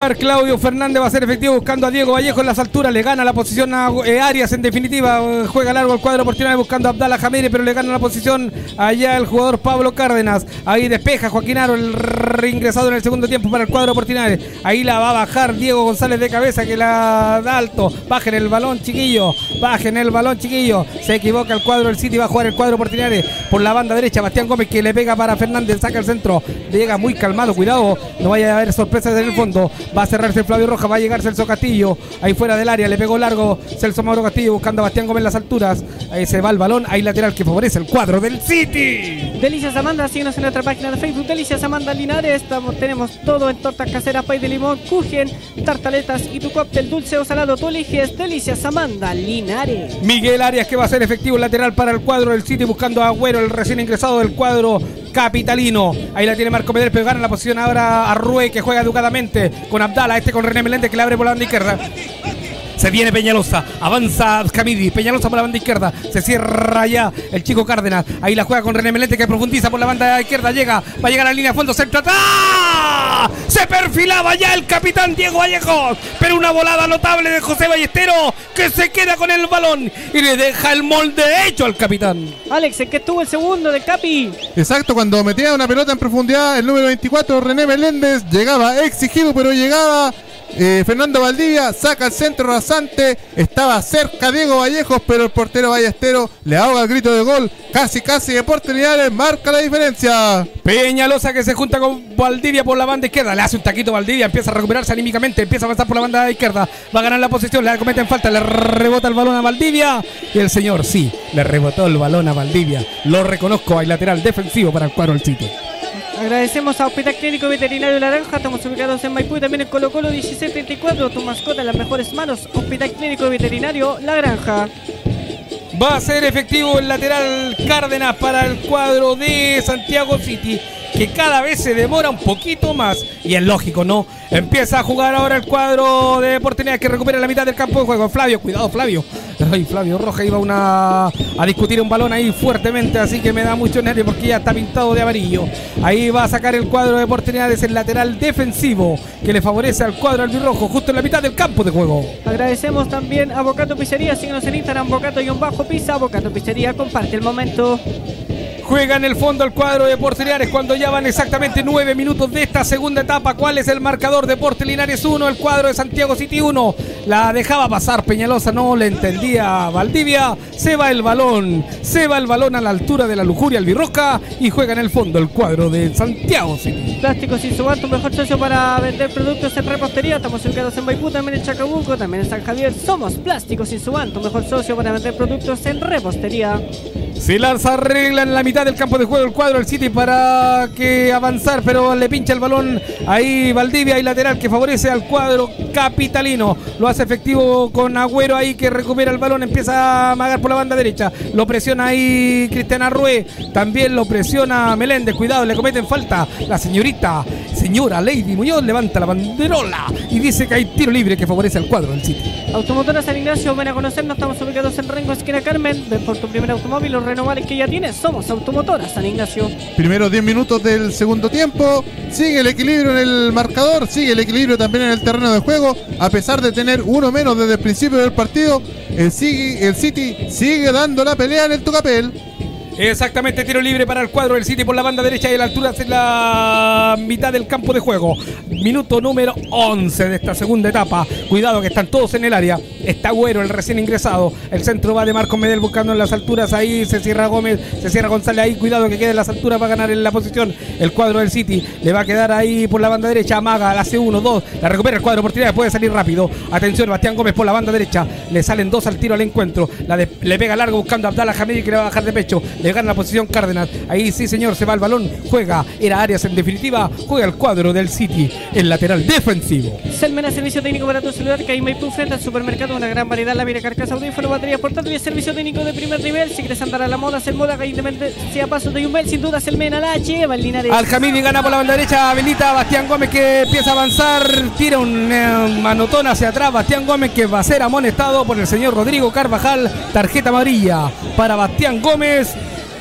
Claudio Fernández, va a ser efectivo buscando a Diego Vallejo en las alturas, le gana la posición a Arias, en definitiva juega largo el cuadro portinario buscando a Abdala Jamiri, pero le gana la posición allá el jugador Pablo Cárdenas. Ahí despeja Joaquín Aro, el reingresado en el segundo tiempo para el cuadro portinario. Ahí la va a bajar Diego González de cabeza, que la da alto. Bajen el balón, chiquillo, se equivoca el cuadro del City, va a jugar el cuadro portinario por la banda derecha. Bastián Gómez, que le pega para Fernández, saca el centro, llega muy calmado, cuidado, no vaya a haber sorpresas en el fondo. Va a cerrarse Flavio Rojas, va a llegar Celso Castillo, ahí fuera del área, le pegó largo Celso Mauro Castillo buscando a Bastián Gómez en las alturas. Ahí se va el balón, hay lateral que favorece el cuadro del City. Delicias Amanda, síguenos en nuestra página de Facebook, Delicias Amanda Linares. Tenemos todo en tortas caseras, pay de limón, kuchen, tartaletas y tu cóctel dulce o salado. Tú eliges Delicias Amanda Linares. Miguel Arias, que va a ser efectivo el lateral para el cuadro del City buscando a Agüero, el recién ingresado del cuadro capitalino. Ahí la tiene Marco Medel, pero gana la posición ahora a Rue, que juega educadamente con Abdala, con René Meléndez, que le abre por la banda izquierda. Se viene Peñalosa, avanza Camidi, Peñalosa por la banda izquierda, se cierra ya el chico Cárdenas, ahí la juega con René Meléndez, que profundiza por la banda izquierda, va a llegar a la línea de fondo, centro atrás, se perfilaba ya el capitán Diego Vallejos, pero una volada notable de José Ballestero, que se queda con el balón y le deja el molde hecho al capitán. Alex, el que estuvo el segundo del Capi. Exacto, cuando metía una pelota en profundidad, el número 24, René Meléndez, llegaba exigido, pero llegaba Fernando Valdivia, saca el centro rasante, estaba cerca Diego Vallejos, pero el portero Ballestero le ahoga el grito de gol, casi Deportes Linares marca la diferencia. Peñalosa, que se junta con Valdivia por la banda izquierda, le hace un taquito Valdivia, empieza a recuperarse anímicamente, empieza a avanzar por la banda izquierda, va a ganar la posición, le cometen falta, le rebota el balón a Valdivia y el señor sí, le rebotó el balón a Valdivia, lo reconozco, hay lateral defensivo para el cuadro del City. Agradecemos a Hospital Clínico Veterinario Laranja, estamos ubicados en Maipú y también en Colo Colo 1634, tu mascota en las mejores manos, Hospital Clínico Veterinario La Granja. Va a ser efectivo el lateral Cárdenas para el cuadro de Santiago City, que cada vez se demora un poquito más, y es lógico, ¿no? Empieza a jugar ahora el cuadro de Porteña, que recupera la mitad del campo de juego. Flavio, cuidado Flavio. Ay, Flavio Rojas iba a discutir un balón ahí fuertemente, así que me da mucho nervio porque ya está pintado de amarillo. Ahí va a sacar el cuadro de Porteña, es el lateral defensivo que le favorece al cuadro albirrojo, justo en la mitad del campo de juego. Agradecemos también a Bocato Pizzería, síguenos en Instagram, Bocato-Pizza, Bocato Pizzería, comparte el momento. Juega en el fondo el cuadro de Deportes Linares cuando ya van exactamente 9 minutos de esta segunda etapa. ¿Cuál es el marcador? Deportes Linares 1, el cuadro de Santiago City 1. La dejaba pasar Peñalosa, no le entendía Valdivia. Se va el balón a la altura de la lujuria albirroja y juega en el fondo el cuadro de Santiago City. Plásticos Insuban, tu mejor socio para vender productos en repostería. Estamos ubicados en Maipú, también en Chacabuco, también en San Javier. Somos Plásticos Insuban, tu mejor socio para vender productos en repostería. Se lanza arregla en la mitad del campo de juego el cuadro del City para que avanzar, pero le pincha el balón ahí Valdivia y lateral que favorece al cuadro capitalino. Lo hace efectivo con Agüero ahí, que recupera el balón, empieza a amagar por la banda derecha. Lo presiona ahí Cristiana Rue, también lo presiona Meléndez. Cuidado, le cometen falta. La señora Lady Muñoz levanta la banderola y dice que hay tiro libre que favorece al cuadro del City. Automotora San Ignacio, ven a conocernos, estamos ubicados en Rengo, esquina Carmen. Ven por tu primer automóvil, los renovables que ya tienes. Somos Automotora San Ignacio. Primeros 10 minutos del segundo tiempo, sigue el equilibrio en el marcador, sigue el equilibrio también en el terreno de juego, a pesar de tener uno menos desde el principio del partido. El City sigue dando la pelea en el Tucapel. Exactamente, tiro libre para el cuadro del City por la banda derecha y a la altura de la mitad del campo de juego. Minuto número 11 de esta segunda etapa. Cuidado que están todos en el área. Está Agüero, el recién ingresado. El centro va de Marco Medel buscando en las alturas. Ahí se cierra Gómez, se cierra González. Ahí cuidado que quede en las alturas, va a ganar en la posición el cuadro del City. Le va a quedar ahí por la banda derecha. Amaga, la hace 1, 2. La recupera el cuadro, oportunidad, puede salir rápido. Atención, Bastián Gómez por la banda derecha. Le salen 2 al tiro al encuentro. Le pega largo buscando a Abdala Jamidi, que le va a bajar de pecho. Le gana la posición Cárdenas. Ahí sí, señor, se va el balón. Juega, era Arias en definitiva. Juega el cuadro del City, el lateral defensivo. Selmena, servicio técnico para tu celular, que hay Maipú frente al supermercado. Una gran variedad, la vida, carcasa, audífono, baterías portátiles, servicio técnico de primer nivel. Si quieres andar a la moda, Selmoda, que independencia pasos de Yumbel, sin duda Selmena la lleva el Linares. Al Jamidi gana por la banda derecha, habilita a Bastián Gómez, que empieza a avanzar, tira un manotón hacia atrás. Bastián Gómez, que va a ser amonestado por el señor Rodrigo Carvajal. Tarjeta amarilla para Bastián Gómez.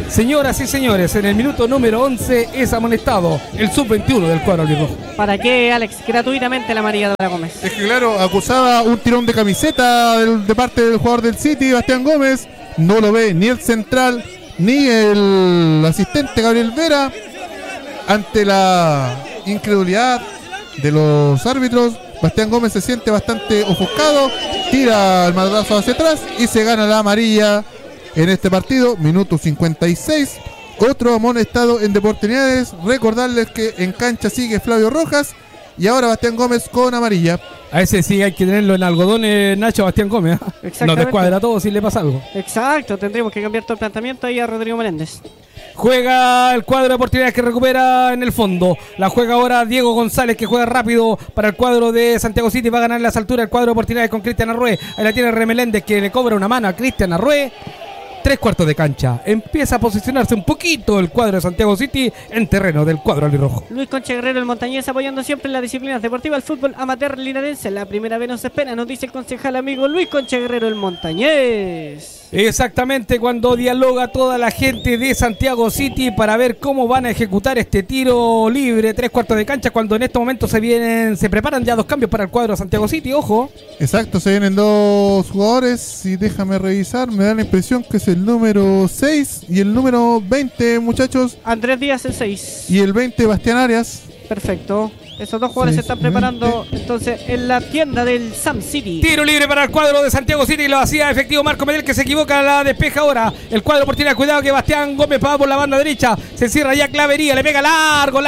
Señoras y señores, en el minuto número 11 es amonestado el sub-21 del cuadro albirrojo. ¿Para qué, Alex? Gratuitamente la amarilla de Abdala Gómez. Es que claro, acusaba un tirón de camiseta de parte del jugador del City, Bastián Gómez. No lo ve ni el central ni el asistente Gabriel Vera. Ante la incredulidad de los árbitros, Bastián Gómez se siente bastante ofuscado, tira el madrazo hacia atrás y se gana la amarilla en este partido. Minuto 56. Otro amonestado en Deportes. Recordarles que en cancha sigue Flavio Rojas y ahora Bastián Gómez con amarilla. A ese sí hay que tenerlo en algodones, Nacho, Bastián Gómez. Nos descuadra todo si le pasa algo. Exacto, tendríamos que cambiar todo el planteamiento ahí a Rodrigo Meléndez. Juega el cuadro de oportunidades que recupera en el fondo. La juega ahora Diego González, que juega rápido para el cuadro de Santiago City. Va a ganar las alturas el cuadro de oportunidades con Cristian Arrué. Ahí la tiene Remeléndez, que le cobra una mano a Cristian Arrué. 3/4 de cancha. Empieza a posicionarse un poquito el cuadro de Santiago City en terreno del cuadro albirrojo. Luis Concha Guerrero, el montañés, apoyando siempre en las disciplinas deportivas, el fútbol amateur linarense. La primera vez nos espera, nos dice el concejal amigo Luis Concha Guerrero, el montañés. Exactamente, cuando dialoga toda la gente de Santiago City para ver cómo van a ejecutar este tiro libre, 3/4 de cancha, cuando en estos momentos se preparan ya 2 cambios para el cuadro de Santiago City, ojo. Exacto, se vienen 2 jugadores y déjame revisar, me da la impresión que es el número 6 y el número 20, muchachos. Andrés Díaz, el 6. Y el 20, Bastián Arias. Perfecto. Esos 2 jugadores se están preparando entonces en la tienda del Sam City. Tiro libre para el cuadro de Santiago City. Lo hacía efectivo Marco Medel, que se equivoca, la despeja ahora. El cuadro por tirar, cuidado que Bastián Gómez va por la banda derecha. Se cierra ya Clavería, le pega largo.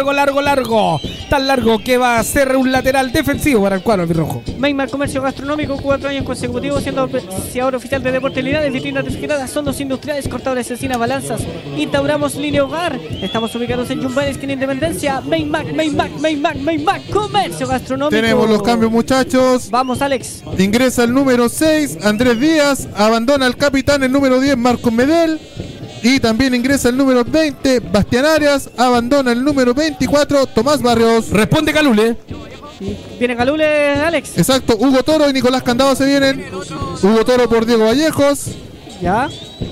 Tan largo que va a ser un lateral defensivo para el cuadro albirrojo. Meymar Comercio Gastronómico, 4 años consecutivos siendo auspiciador oficial de Deportes Linares, vitrinas refrigeradas, sondos industriales, cortadores de cecina, balanzas. Instauramos línea hogar. Estamos ubicados en Yumbán, esquina Independencia. Meymar Comercio Gastronómico. Tenemos los cambios, muchachos. Vamos, Alex. Ingresa el número 6, Andrés Díaz. Abandona el capitán, el número 10, Marco Medel. Y también ingresa el número 20, Bastián Arias. Abandona el número 24, Tomás Barrios. Responde Calule. Viene Calule, Alex. Exacto, Hugo Toro y Nicolás Candado se vienen. Hugo Toro por Diego Vallejos. Ya.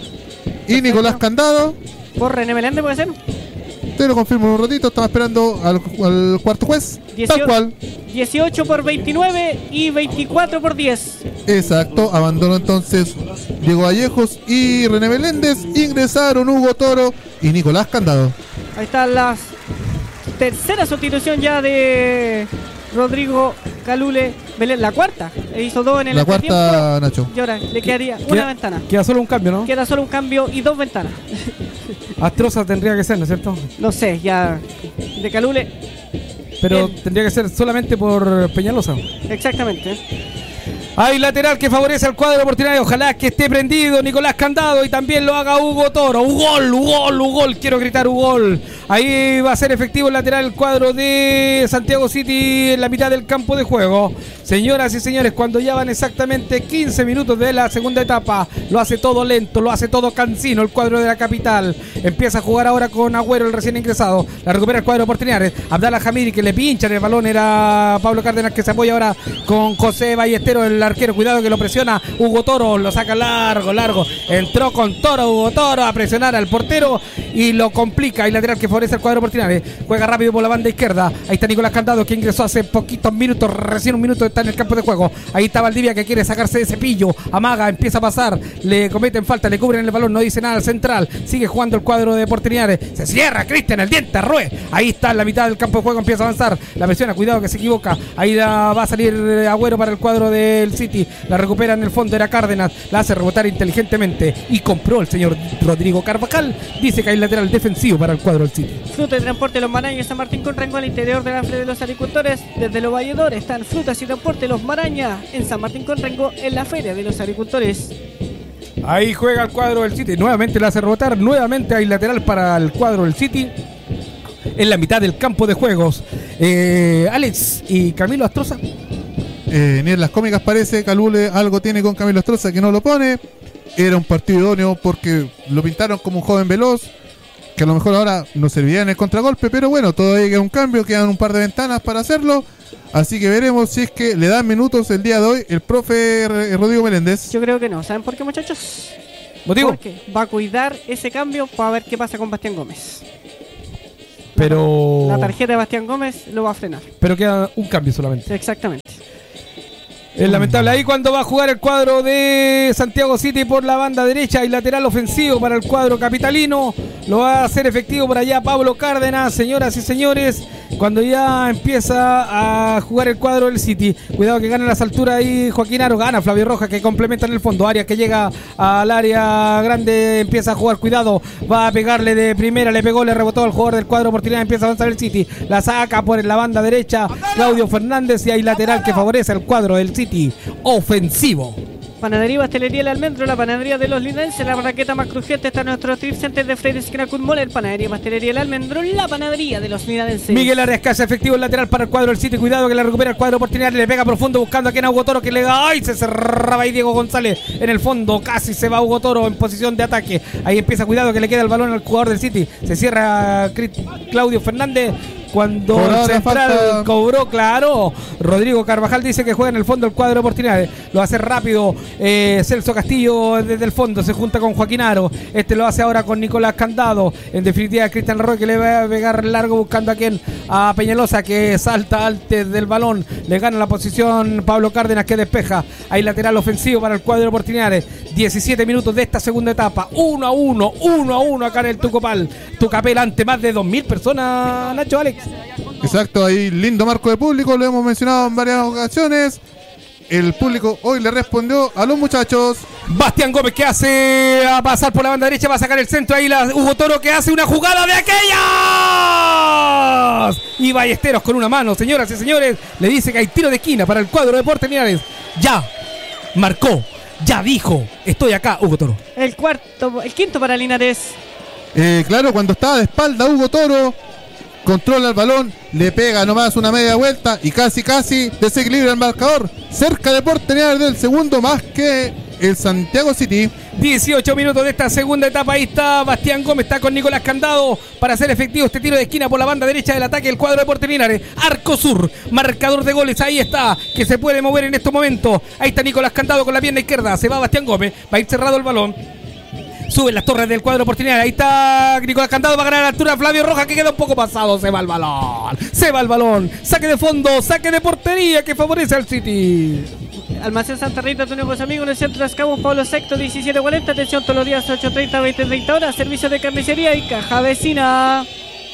Y Nicolás Candado. Por René Meléndez, ¿puede ser? Te lo confirmo en un ratito, estaba esperando al cuarto juez. 18, tal cual. 18 por 29 y 24 por 10. Exacto, abandonó entonces Diego Vallejos y René Meléndez. Ingresaron Hugo Toro y Nicolás Candado. Ahí está la tercera sustitución ya de Rodrigo Calule Belén, la cuarta. E hizo 2 en el La cuarta, Nacho. Y ahora le quedaría una ventana. Queda solo un cambio, ¿no? Queda solo un cambio y 2 ventanas. Astroza tendría que ser, ¿no es cierto? No sé, ya de Calule. Pero bien. tendría que ser solamente por Peñalosa. Exactamente. Hay lateral que favorece al cuadro oportunidad. Ojalá que esté prendido Nicolás Candado y también lo haga Hugo Toro. Ugol, quiero gritar Ugol. Ahí va a ser efectivo el lateral el cuadro de Santiago City en la mitad del campo de juego. Señoras y señores, cuando ya van exactamente 15 minutos de la segunda etapa, lo hace todo lento, lo hace todo cansino el cuadro de la capital. Empieza a jugar ahora con Agüero, el recién ingresado. La recupera el cuadro de oportunidades. Abdala Jamiri, que le pinchan el balón, era Pablo Cárdenas, que se apoya ahora con José Ballestero, el arquero. Cuidado que lo presiona Hugo Toro, lo saca largo. Entró con Toro, Hugo Toro, a presionar al portero y lo complica. Hay lateral que favorece al cuadro de oportunidades. Juega rápido por la banda izquierda. Ahí está Nicolás Candado, que ingresó hace poquitos minutos, recién un minuto está en el campo de juego. Ahí está Valdivia, que quiere sacarse de cepillo. Amaga, empieza a pasar, le cometen falta, le cubren el balón, no dice nada al central. Sigue jugando el cuadro de oportunidades. Se cierra Cristian, el diente, Arrué. Ahí está en la mitad del campo de juego, empieza a avanzar. La presiona, cuidado que se equivoca. Ahí va a salir Agüero para el cuadro del City. La recupera en el fondo, era Cárdenas. La hace rebotar inteligentemente y compró el señor Rodrigo Carvajal. Dice que hay lateral defensivo para el cuadro del City. Fruta y transporte Los Marañas, San Martín con Rengo, al interior de la Feria de los Agricultores. Desde Los Valledores están Frutas y Transporte Los Marañas en San Martín con Rengo, en la Feria de los Agricultores. Ahí juega el cuadro del City. Nuevamente la hace rebotar. Nuevamente hay lateral para el cuadro del City en la mitad del campo de juegos. Alex y Camilo Astroza. Ni en las cómicas parece. Calule algo tiene con Camilo Astroza que no lo pone. Era un partido idóneo porque lo pintaron como un joven veloz, que a lo mejor ahora no serviría en el contragolpe, pero bueno, todavía queda un cambio, quedan un par de ventanas para hacerlo. Así que veremos si es que le dan minutos el día de hoy el profe Rodrigo Meléndez. Yo creo que no. ¿Saben por qué, muchachos? ¿Motivo? Porque va a cuidar ese cambio para ver qué pasa con Bastián Gómez. Pero... La tarjeta de Bastián Gómez lo va a frenar. Pero queda un cambio solamente. Exactamente. Es lamentable. Ahí cuando va a jugar el cuadro de Santiago City por la banda derecha y lateral ofensivo para el cuadro capitalino. Lo va a hacer efectivo por allá Pablo Cárdenas, señoras y señores. Cuando ya empieza a jugar el cuadro del City. Cuidado que gana las alturas ahí Joaquín Aro. Gana Flavio Rojas que complementa en el fondo. Arias que llega al área grande. Empieza a jugar. Cuidado. Va a pegarle de primera. Le pegó, le rebotó al jugador del cuadro oportunidad. Empieza a avanzar el City. La saca por la banda derecha Claudio Fernández. Y hay lateral que favorece al cuadro del City ofensivo. Panadería y Pastelería El Almendro, la panadería de los linenses, la raqueta más crujiente está en nuestro trip center de Freire esquina Moller. Panadería y Pastelería El Almendro, la panadería de los linenses. Miguel Arias Casa, efectivo el lateral para el cuadro del City. Cuidado que la recupera el cuadro oportunidad. Le pega profundo buscando a quien a Hugo Toro que le da. ¡Ay! Se cerraba ahí Diego González en el fondo. Casi se va Hugo Toro en posición de ataque. Ahí empieza, cuidado que le queda el balón al jugador del City. Se cierra Claudio Fernández. Cuando el central cobró, claro. Rodrigo Carvajal dice que juega en el fondo el cuadro de oportunidades. Lo hace rápido Celso Castillo desde el fondo. Se junta con Joaquín Aro. Este lo hace ahora con Nicolás Candado. En definitiva, Cristian Roy que le va a pegar largo buscando a quien, a Peñalosa que salta antes del balón. Le gana la posición Pablo Cárdenas que despeja. Hay lateral ofensivo para el cuadro de oportunidades. 17 minutos de esta segunda etapa. 1-1 acá en el Tucapel ante más de 2.000 personas, Nacho, Alex. Exacto, ahí lindo marco de público, lo hemos mencionado en varias ocasiones. El público hoy le respondió a los muchachos. Bastián Gómez que hace a pasar por la banda derecha, va a sacar el centro ahí Hugo Toro que hace una jugada de aquellas. Y Ballesteros con una mano, señoras y señores, le dice que hay tiro de esquina para el cuadro de Deportes Linares. Ya marcó, ya dijo, estoy acá, Hugo Toro. El quinto para Linares. Claro, cuando estaba de espalda Hugo Toro, controla el balón, le pega nomás una media vuelta y casi desequilibra el marcador. Cerca de Deportes Linares del segundo más que el Santiago City. 18 minutos de esta segunda etapa. Ahí está Bastián Gómez, está con Nicolás Candado para hacer efectivo este tiro de esquina por la banda derecha del ataque del cuadro de Deportes Linares. Arco sur, marcador de goles, ahí está, que se puede mover en estos momentos. Ahí está Nicolás Candado con la pierna izquierda, se va Bastián Gómez, va a ir cerrado el balón. Suben las torres del cuadro oportunidad. Ahí está Nicolás Candado, va a ganar a la altura Flavio Rojas que queda un poco pasado. Se va el balón. Saque de fondo, saque de portería que favorece al City. Almacén Santa Rita, tu nuevos amigos en el centro de Escabos, Pablo Sexto, 17:40. Atención todos los días, 8:30, 20:30 horas. Servicio de carnicería y caja vecina.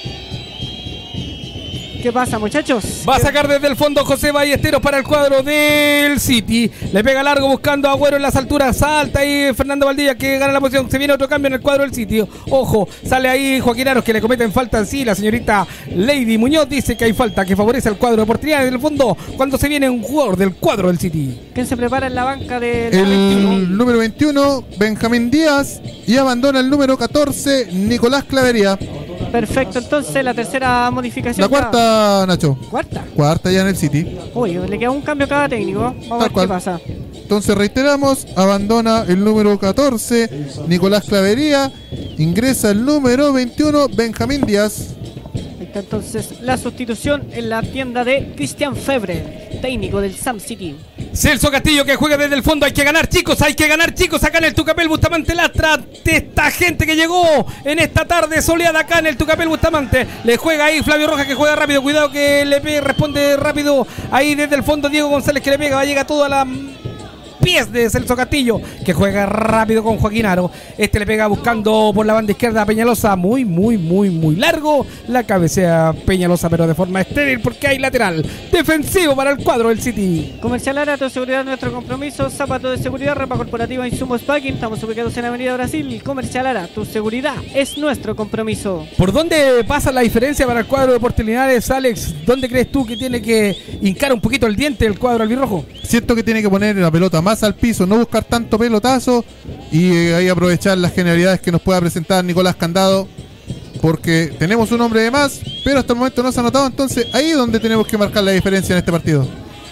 ¿Qué pasa, muchachos? Va a sacar desde el fondo José Ballesteros para el cuadro del City. Le pega largo buscando a Agüero en las alturas. Salta ahí Fernando Valdivia que gana la posición. Se viene otro cambio en el cuadro del City. Ojo, sale ahí Joaquín Aros que le cometen falta. Sí, la señorita Lady Muñoz dice que hay falta que favorece al cuadro de oportunidades en el fondo cuando se viene un jugador del cuadro del City. ¿Quién se prepara en la banca del el número 21, Benjamín Díaz, y abandona el número 14, Nicolás Clavería. Perfecto, entonces la tercera modificación. La cuarta, Nacho. Cuarta ya en el City. Uy, le queda un cambio a cada técnico. Vamos a ver qué pasa. Entonces reiteramos, abandona el número 14, Nicolás Clavería, ingresa el número 21, Benjamín Díaz. Ahí está entonces la sustitución en la tienda de Cristian Febre, técnico del Sam City. Celso Castillo que juega desde el fondo. Hay que ganar, chicos, acá en el Tucapel Bustamante Lastra. De esta gente que llegó en esta tarde soleada acá en el Tucapel Bustamante. Le juega ahí Flavio Rojas que juega rápido. Cuidado que le responde rápido ahí desde el fondo Diego González que le pega. Llega todo a la pies de Celso Castillo que juega rápido con Joaquín Aro. Este le pega buscando por la banda izquierda a Peñalosa. Muy largo. La cabecea Peñalosa pero de forma estéril porque hay lateral defensivo para el cuadro del City. Comercial Ara, tu seguridad nuestro compromiso. Zapato de seguridad, ropa corporativa, insumos packing. Estamos ubicados en Avenida Brasil. Comercial Ara, tu seguridad es nuestro compromiso. ¿Por dónde pasa la diferencia para el cuadro de Deportes Linares, Alex? ¿Dónde crees tú que tiene que hincar un poquito el diente el cuadro albirrojo? Siento que tiene que poner la pelota más al piso, no buscar tanto pelotazo y ahí aprovechar las genialidades que nos pueda presentar Nicolás Candado, porque tenemos un hombre de más, pero hasta el momento no se ha notado. Entonces ahí es donde tenemos que marcar la diferencia en este partido.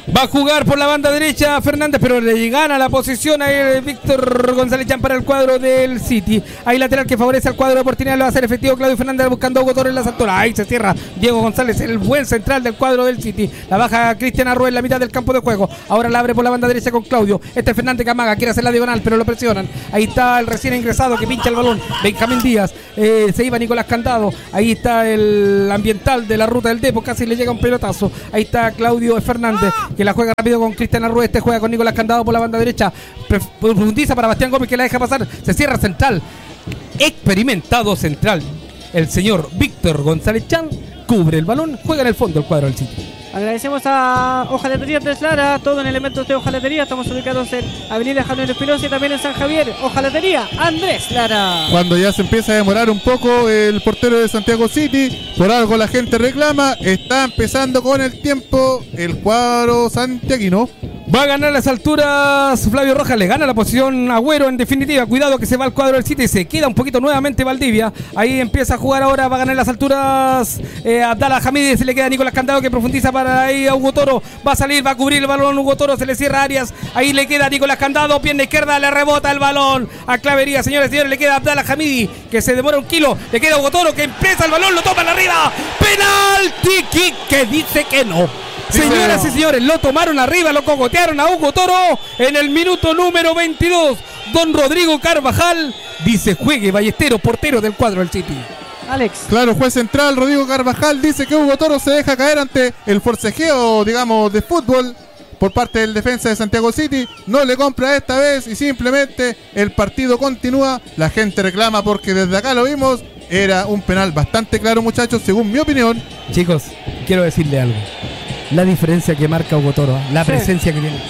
Va a jugar por la banda derecha Fernández, pero le gana la posición a Víctor González Chan para el cuadro del City. Hay lateral que favorece al cuadro de Portinari, lo va a hacer efectivo Claudio Fernández buscando a Hugo Toro en la altura. Ahí se cierra Diego González, el buen central del cuadro del City. La baja Cristian Arrué en la mitad del campo de juego. Ahora la abre por la banda derecha con Claudio. Este es Fernández Camaga, quiere hacer la diagonal, pero lo presionan. Ahí está el recién ingresado que pincha el balón, Benjamín Díaz. Se iba Nicolás Candado. Ahí está el ambiental de la ruta del Depo, casi le llega un pelotazo. Ahí está Claudio Fernández, que la juega rápido con Cristian Arrué. Este juega con Nicolás Candado por la banda derecha. Profundiza para Bastián Gómez, que la deja pasar. Se cierra central. Experimentado central. El señor Víctor González Chan cubre el balón, juega en el fondo el cuadro del City. Agradecemos a Hojalatería Andrés Lara, todo en elementos de hojalatería. Estamos ubicados en Avenida Javier Espinosa y también en San Javier. Hojalatería Andrés Lara. Cuando ya se empieza a demorar un poco el portero de Santiago City, por algo la gente reclama, está empezando con el tiempo el cuadro santiaguino. Va a ganar las alturas Flavio Rojas, le gana la posición Agüero en definitiva. Cuidado que se va al cuadro del City y se queda un poquito nuevamente Valdivia. Ahí empieza a jugar ahora, va a ganar las alturas Abdallah Hamidi, se le queda Nicolás Candado que profundiza para ahí a Hugo Toro. Va a salir, va a cubrir el balón Hugo Toro, se le cierra Arias. Ahí le queda Nicolás Candado, pierna izquierda, le rebota el balón a Clavería. Señores y señores, le queda Abdallah Hamidi que se demora un kilo. Le queda Hugo Toro que empieza el balón, lo toman arriba. Penalti kick que dice que no. Señoras y señores, lo tomaron arriba, lo cogotearon a Hugo Toro en el minuto número 22. Don Rodrigo Carvajal dice juegue Ballesteros, portero del cuadro del City. Alex. Claro, juez central Rodrigo Carvajal dice que Hugo Toro se deja caer ante el forcejeo, digamos, de fútbol por parte del defensa de Santiago City. No le compra esta vez y simplemente el partido continúa. La gente reclama porque desde acá lo vimos. Era un penal bastante claro, muchachos, según mi opinión. Chicos, quiero decirle algo. La diferencia que marca Hugo Toro, la presencia que tiene.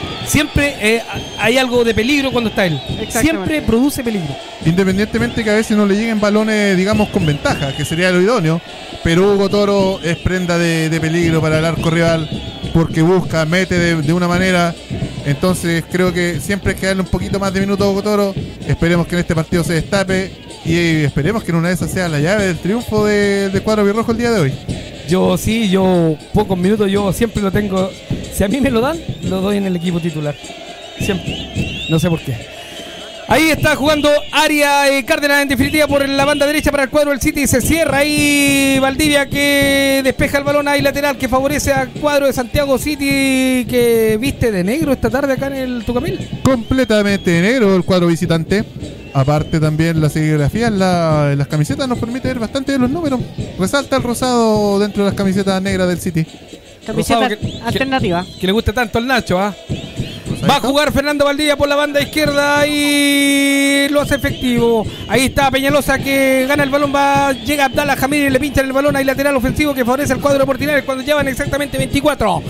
Siempre hay algo de peligro cuando está él. Siempre produce peligro. Independientemente que a veces no le lleguen balones, digamos, con ventaja, que sería lo idóneo. Pero Hugo Toro es prenda de peligro para el arco rival porque busca, mete de una manera. Entonces creo que siempre hay que darle un poquito más de minutos a Hugo Toro. Esperemos que en este partido se destape y esperemos que en una de esas sea la llave del triunfo del cuadro birrojo el día de hoy. Yo pocos minutos, yo siempre lo tengo. Si a mí me lo dan, lo doy en el equipo titular. Siempre. No sé por qué. Ahí está jugando Aria Cárdenas en definitiva por la banda derecha para el cuadro del City. Se cierra ahí Valdivia que despeja el balón ahí lateral que favorece al cuadro de Santiago City que viste de negro esta tarde acá en el Tucamil. Completamente de negro el cuadro visitante. Aparte también la serigrafía en las camisetas nos permite ver bastante de los números. Resalta el rosado dentro de las camisetas negras del City. Camiseta alternativa. Que le gusta tanto al Nacho, ¿ah? Va a jugar Fernando Valdivia por la banda izquierda y lo hace efectivo. Ahí está Peñalosa que gana el balón. Llega Abdallah Hamid y le pinchan el balón. Hay lateral ofensivo que favorece al cuadro de Portinari cuando llevan exactamente 24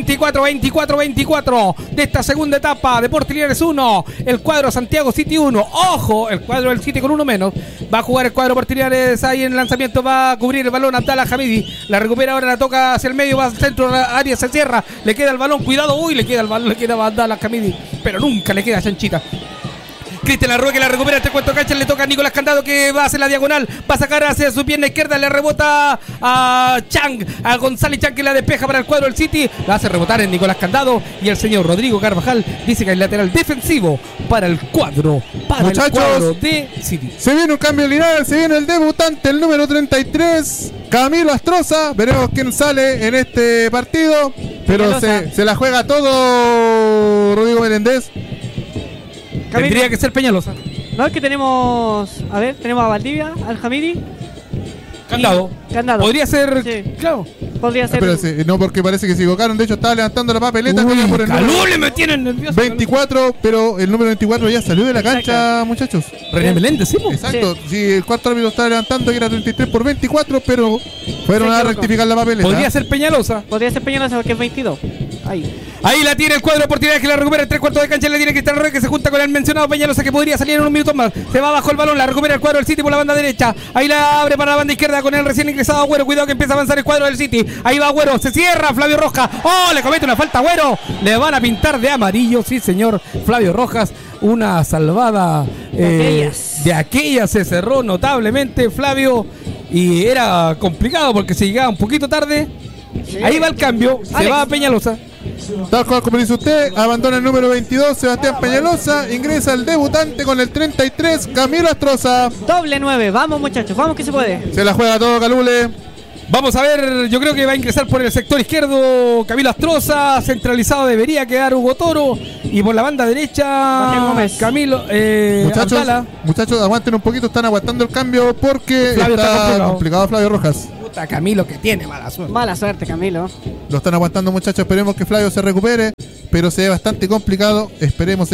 de esta segunda etapa. De Portinari 1, el cuadro Santiago City 1. Ojo, el cuadro del City con uno menos. Va a jugar el cuadro Portinari ahí en el lanzamiento. Va a cubrir el balón Abdallah Hamidi. La recupera ahora, la toca hacia el medio. Va al centro, área se cierra. Le queda el balón, cuidado. Uy, le queda el balón, le queda a Abdallah Hamidi, pero nunca le queda a Chanchita. Cristian Arrué que la recupera este cuarto cancha, le toca a Nicolás Candado que va a hacer la diagonal, va a sacar hacia su pierna izquierda, le rebota a Chang, a González Chang que la despeja para el cuadro del City, la hace rebotar en Nicolás Candado y el señor Rodrigo Carvajal dice que hay lateral defensivo para el cuadro, muchachos, el cuadro de City. Se viene un cambio lineal, se viene el debutante, el número 33, Camilo Astroza, veremos quién sale en este partido, pero se la juega todo Rodrigo Meléndez. Tendría que ser Peñalosa. No, es que tenemos. A ver, tenemos a Valdivia, al Hamidi. Candado. Podría ser. Sí. Claro. Podría ser. Espérate, no, porque parece que se equivocaron. De hecho, estaba levantando la papeleta. Uy, por el número me tienen nervioso. 24, pero el número 24 ya salió de la cancha, muchachos. René Meléndez, ¿sí? Exacto. Sí, el cuarto árbitro estaba levantando que era 33 por 24, pero fueron a rectificar la papeleta. Podría ser Peñalosa. Podría ser Peñalosa porque es 22. Ahí la tiene el cuadro de oportunidad que la recupera en 3/4 de cancha. Le tiene Cristian Arroyo que se junta con el mencionado Peñalosa que podría salir en unos minutos más. Se va bajo el balón, la recupera el cuadro del City por la banda derecha. Ahí la abre para la banda izquierda con el recién ingresado Agüero. Cuidado que empieza a avanzar el cuadro del City. Ahí va Agüero, se cierra Flavio Rojas. ¡Oh! Le comete una falta Agüero. Le van a pintar de amarillo, sí señor. Flavio Rojas, una salvada de aquellas. Se cerró notablemente Flavio y era complicado porque se llegaba un poquito tarde. Sí. Ahí va el cambio, Alex. Se va a Peñalosa. Tal cual como dice usted, abandona el número 22 Sebastián Peñalosa, ingresa el debutante con el 33 Camilo Astroza. Doble 9, vamos muchachos, vamos que se puede. Se la juega todo Calule. Vamos a ver, yo creo que va a ingresar por el sector izquierdo Camilo Astroza, centralizado debería quedar Hugo Toro, y por la banda derecha Camilo muchachos, aguanten un poquito, están aguantando el cambio porque Flavio está complicado Flavio Rojas. Puta, Camilo que tiene mala suerte. Mala suerte, Camilo. Lo están aguantando muchachos, esperemos que Flavio se recupere, pero se ve bastante complicado, esperemos.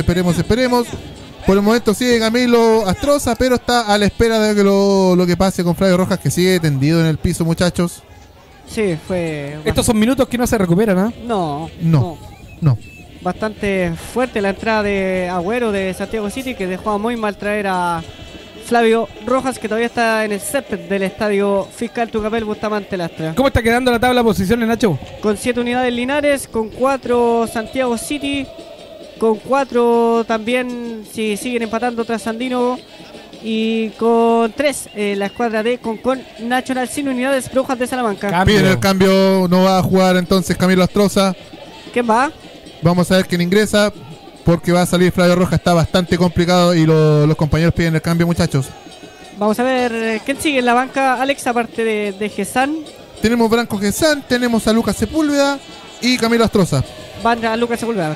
Por el momento sigue Camilo Astroza, pero está a la espera de que lo que pase con Flavio Rojas, que sigue tendido en el piso, muchachos. Sí, fue... Estos son minutos que no se recuperan, ¿ah? No. No. Bastante fuerte la entrada de Agüero de Santiago City, que dejó a muy mal traer a Flavio Rojas, que todavía está en el césped del estadio Fiscal Tucapel Bustamante Lastra. ¿Cómo está quedando la tabla de posiciones, Nacho? Con 7 unidades Linares, con 4 Santiago City, con 4 también, si siguen empatando, Trasandino, y con 3 la escuadra de Concón Nacional, sin unidades Brujas de Salamanca. Piden el cambio, no va a jugar entonces Camilo Astroza. ¿Quién va? Vamos a ver quién ingresa, porque va a salir Flavio Rojas, está bastante complicado y los compañeros piden el cambio, muchachos. Vamos a ver quién sigue en la banca, Alex, aparte de Gesan. Tenemos Branco Gesan, tenemos a Lucas Sepúlveda y Camilo Astroza. Van a Lucas Sepúlveda.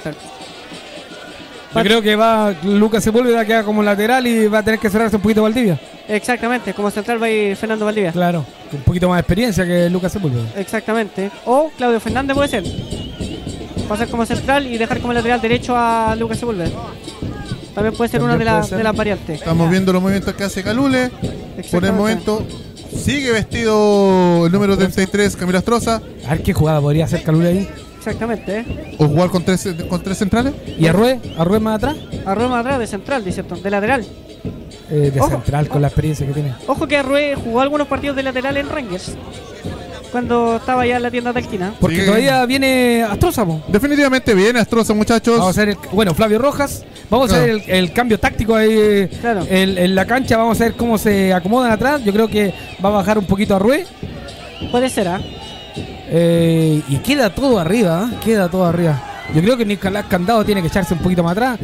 Yo creo que va Lucas Sepúlveda, queda como lateral y va a tener que cerrarse un poquito Valdivia. Exactamente, como central va a ir Fernando Valdivia. Claro, un poquito más de experiencia que Lucas Sepúlveda. Exactamente. O Claudio Fernández puede ser. Pasar como central y dejar como lateral derecho a Lucas Sepúlveda. También puede ser una de las variantes. Estamos viendo los movimientos que hace Calule. Por el momento sigue vestido el número 33 Camilo Astroza. A ver qué jugada podría hacer Calule ahí. Exactamente. O jugar con tres centrales. ¿Y Arrué más atrás? Arrué más atrás, de central, dice, de lateral. Central, con la experiencia que tiene. Ojo que Arrué jugó algunos partidos de lateral en Rangers, cuando estaba ya en la tienda de esquina. Porque todavía viene Astroza, po. Definitivamente viene Astroza, muchachos. Vamos a ver, Flavio Rojas. Vamos a ver el cambio táctico ahí en la cancha. Vamos a ver cómo se acomodan atrás. Yo creo que va a bajar un poquito Arrué. Puede ser, y queda todo arriba, Yo creo que Nicolás Candado tiene que echarse un poquito más atrás.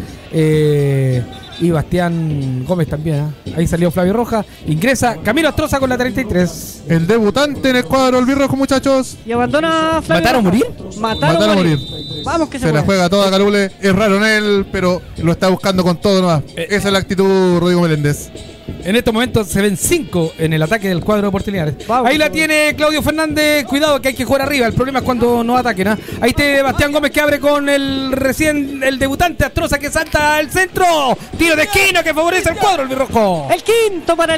Y Bastián Gómez también. Ahí salió Flavio Rojas. Ingresa Camilo Astroza con la 33. El debutante en el cuadro albirrojo, muchachos. Y abandona Flavio. ¿Matar o morir? Matar o morir. Vamos que se la juega toda Calule. Es raro en él, pero lo está buscando con todo nomás. Esa es la actitud Rodrigo Meléndez. En estos momentos se ven 5 en el ataque del cuadro de Porteliares. Ahí la tiene Claudio Fernández. Cuidado que hay que jugar arriba. El problema es cuando no ataquen. Ahí está Bastián Gómez que abre con el debutante Astroza que salta al centro. Tiro de esquina que favorece el cuadro albirrojo. El quinto para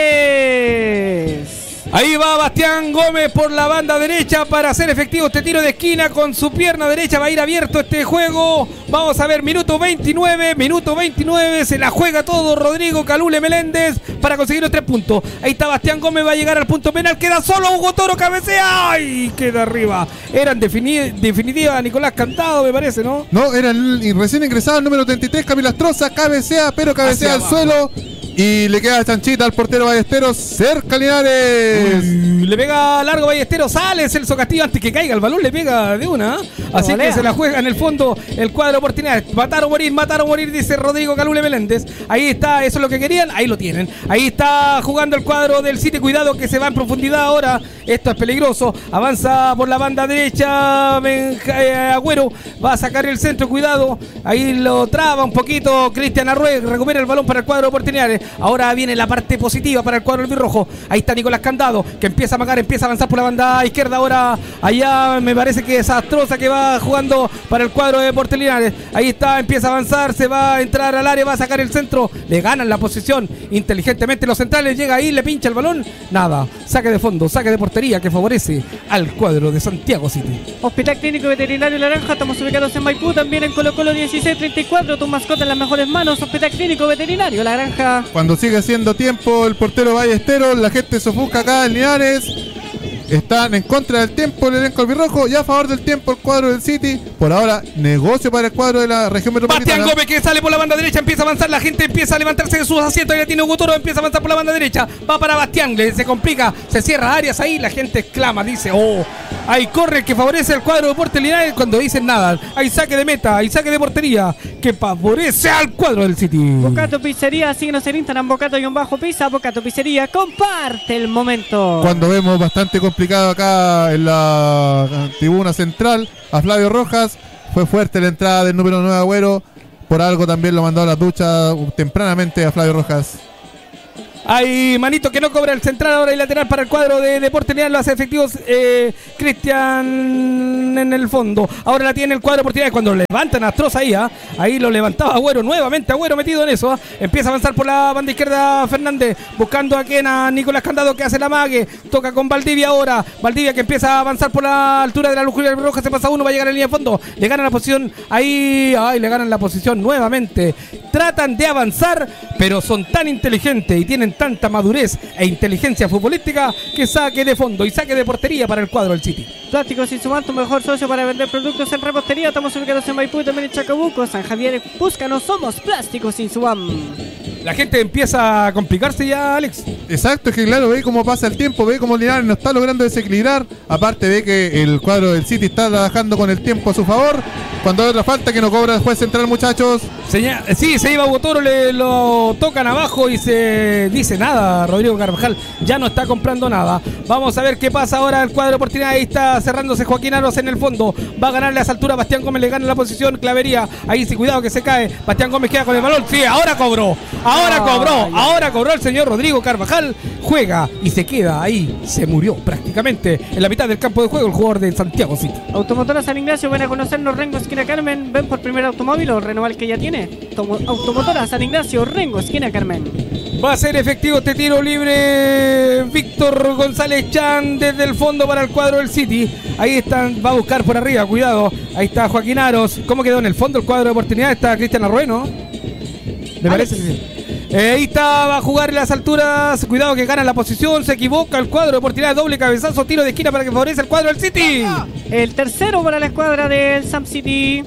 Linares. Ahí va Bastián Gómez por la banda derecha para hacer efectivo este tiro de esquina con su pierna derecha. Va a ir abierto este juego. Vamos a ver, minuto 29. Se la juega todo Rodrigo Calule Meléndez para conseguir los 3 puntos. Ahí está Bastián Gómez, va a llegar al punto penal. Queda solo Hugo Toro, cabecea. ¡Ay! Queda arriba. Era en definitiva Nicolás Cantado, me parece, ¿no? No, era el recién ingresado el número 33, Camilo Astroza. Cabecea, pero cabecea al suelo. Y le queda chanchita al portero Ballesteros, cerca Linares. Le pega largo Ballesteros, sale Celso Castillo antes que caiga el balón, le pega de una. Así que se la juega en el fondo el cuadro Porteliares. Matar o morir, dice Rodrigo Calule Meléndez. Ahí está, eso es lo que querían, ahí lo tienen. Ahí está jugando el cuadro del City, cuidado que se va en profundidad ahora. Esto es peligroso, avanza por la banda derecha Agüero, va a sacar el centro, cuidado. Ahí lo traba un poquito Cristian Arrué, recupera el balón para el cuadro Porteliares. Ahora viene la parte positiva para el cuadro albirrojo. Ahí está Nicolás Candado, que empieza a amagar, empieza a avanzar por la banda izquierda. Ahora allá me parece que es Astroza que va jugando para el cuadro de Porteliares. Ahí está, empieza a avanzar, se va a entrar al área, va a sacar el centro. Le ganan la posición inteligentemente los centrales. Llega ahí, le pincha el balón. Nada, saque de fondo, saque de portería que favorece al cuadro de Santiago City. Hospital Clínico Veterinario Laranja, estamos ubicados en Maipú, también en Colo Colo 1634. Tu mascota en las mejores manos. Hospital Clínico Veterinario Laranja. Cuando sigue haciendo tiempo el portero Ballesteros, la gente se ofusca acá en Linares. Están en contra del tiempo el elenco albirrojo y a favor del tiempo el cuadro del City. Por ahora, negocio para el cuadro de la región metropolitana. Bastián Gómez que sale por la banda derecha, empieza a avanzar, la gente empieza a levantarse de sus asientos. Ahí la tiene Hugo Toro, empieza a avanzar por la banda derecha. Va para Bastián, se complica, se cierra áreas ahí, la gente exclama, dice, Ahí corre el que favorece al cuadro de Deportes Linares cuando dicen nada. Hay saque de meta, hay saque de portería que favorece al cuadro del City. Bocato Pizzería, síguenos en Instagram, Bocato-Pizza, Bocato Pizzería, comparte el momento. Cuando vemos bastante complicado acá en la tribuna central a Flavio Rojas, fue fuerte la entrada del número 9 Agüero, por algo también lo mandó a la ducha tempranamente a Flavio Rojas. Hay manito que no cobra el central ahora y lateral para el cuadro de Deportes Linares, lo hace efectivos Cristian en el fondo. Ahora la tiene el cuadro de Deportes Linares cuando levantan a Astroza ahí, ahí lo levantaba Agüero, nuevamente Agüero metido en eso, empieza a avanzar por la banda izquierda Fernández, buscando a quien, a Nicolás Candado que hace la mague, toca con Valdivia ahora, Valdivia que empieza a avanzar por la altura de la lujuria roja, se pasa uno, va a llegar a la línea de fondo, le ganan la posición ahí, le ganan la posición nuevamente, tratan de avanzar, pero son tan inteligentes y tienen tanta madurez e inteligencia futbolística que saque de fondo y saque de portería para el cuadro del City. Plásticos Insumam, tu mejor socio para vender productos en repostería. Estamos ubicados en Maipú y también en Chacabuco, San Javier. Búscanos, somos Plásticos Insumam. La gente empieza a complicarse ya, Alex. Exacto, es que claro, ve cómo pasa el tiempo, ve cómo Linares no está logrando desequilibrar. Aparte ve que el cuadro del City está trabajando con el tiempo a su favor. Cuando hay otra falta que no cobra el juez central, muchachos. Sí, se iba Botoro, lo tocan abajo y se dice nada. Rodrigo Carvajal ya no está comprando nada. Vamos a ver qué pasa ahora el cuadro oportunidad. Ahí está cerrándose Joaquín Aros en el fondo. Va a ganarle a esa altura. Bastián Gómez le gana la posición. Clavería. Ahí sí, cuidado que se cae. Bastián Gómez queda con el balón. Sí, ahora cobró. Ahora cobró el señor Rodrigo Carvajal. Juega y se queda ahí. Se murió prácticamente en la mitad del campo de juego el jugador de Santiago City. Automotora San Ignacio, ven a conocernos. Rengo esquina Carmen. Ven por primer automóvil o renovar el que ya tiene. Automotora San Ignacio, Rengo esquina Carmen. Va a ser efectivo este tiro libre Víctor González Chan desde el fondo para el cuadro del City. Ahí están, va a buscar por arriba, cuidado. Ahí está Joaquín Aros. ¿Cómo quedó en el fondo el cuadro de oportunidad? Está Cristian Arrué, ¿no? Me parece que sí. Ahí está, va a jugar en las alturas. Cuidado que gana la posición. Se equivoca el cuadro de oportunidad. Doble cabezazo, tiro de esquina para que favorece el cuadro del City. El tercero para la escuadra del Sam City.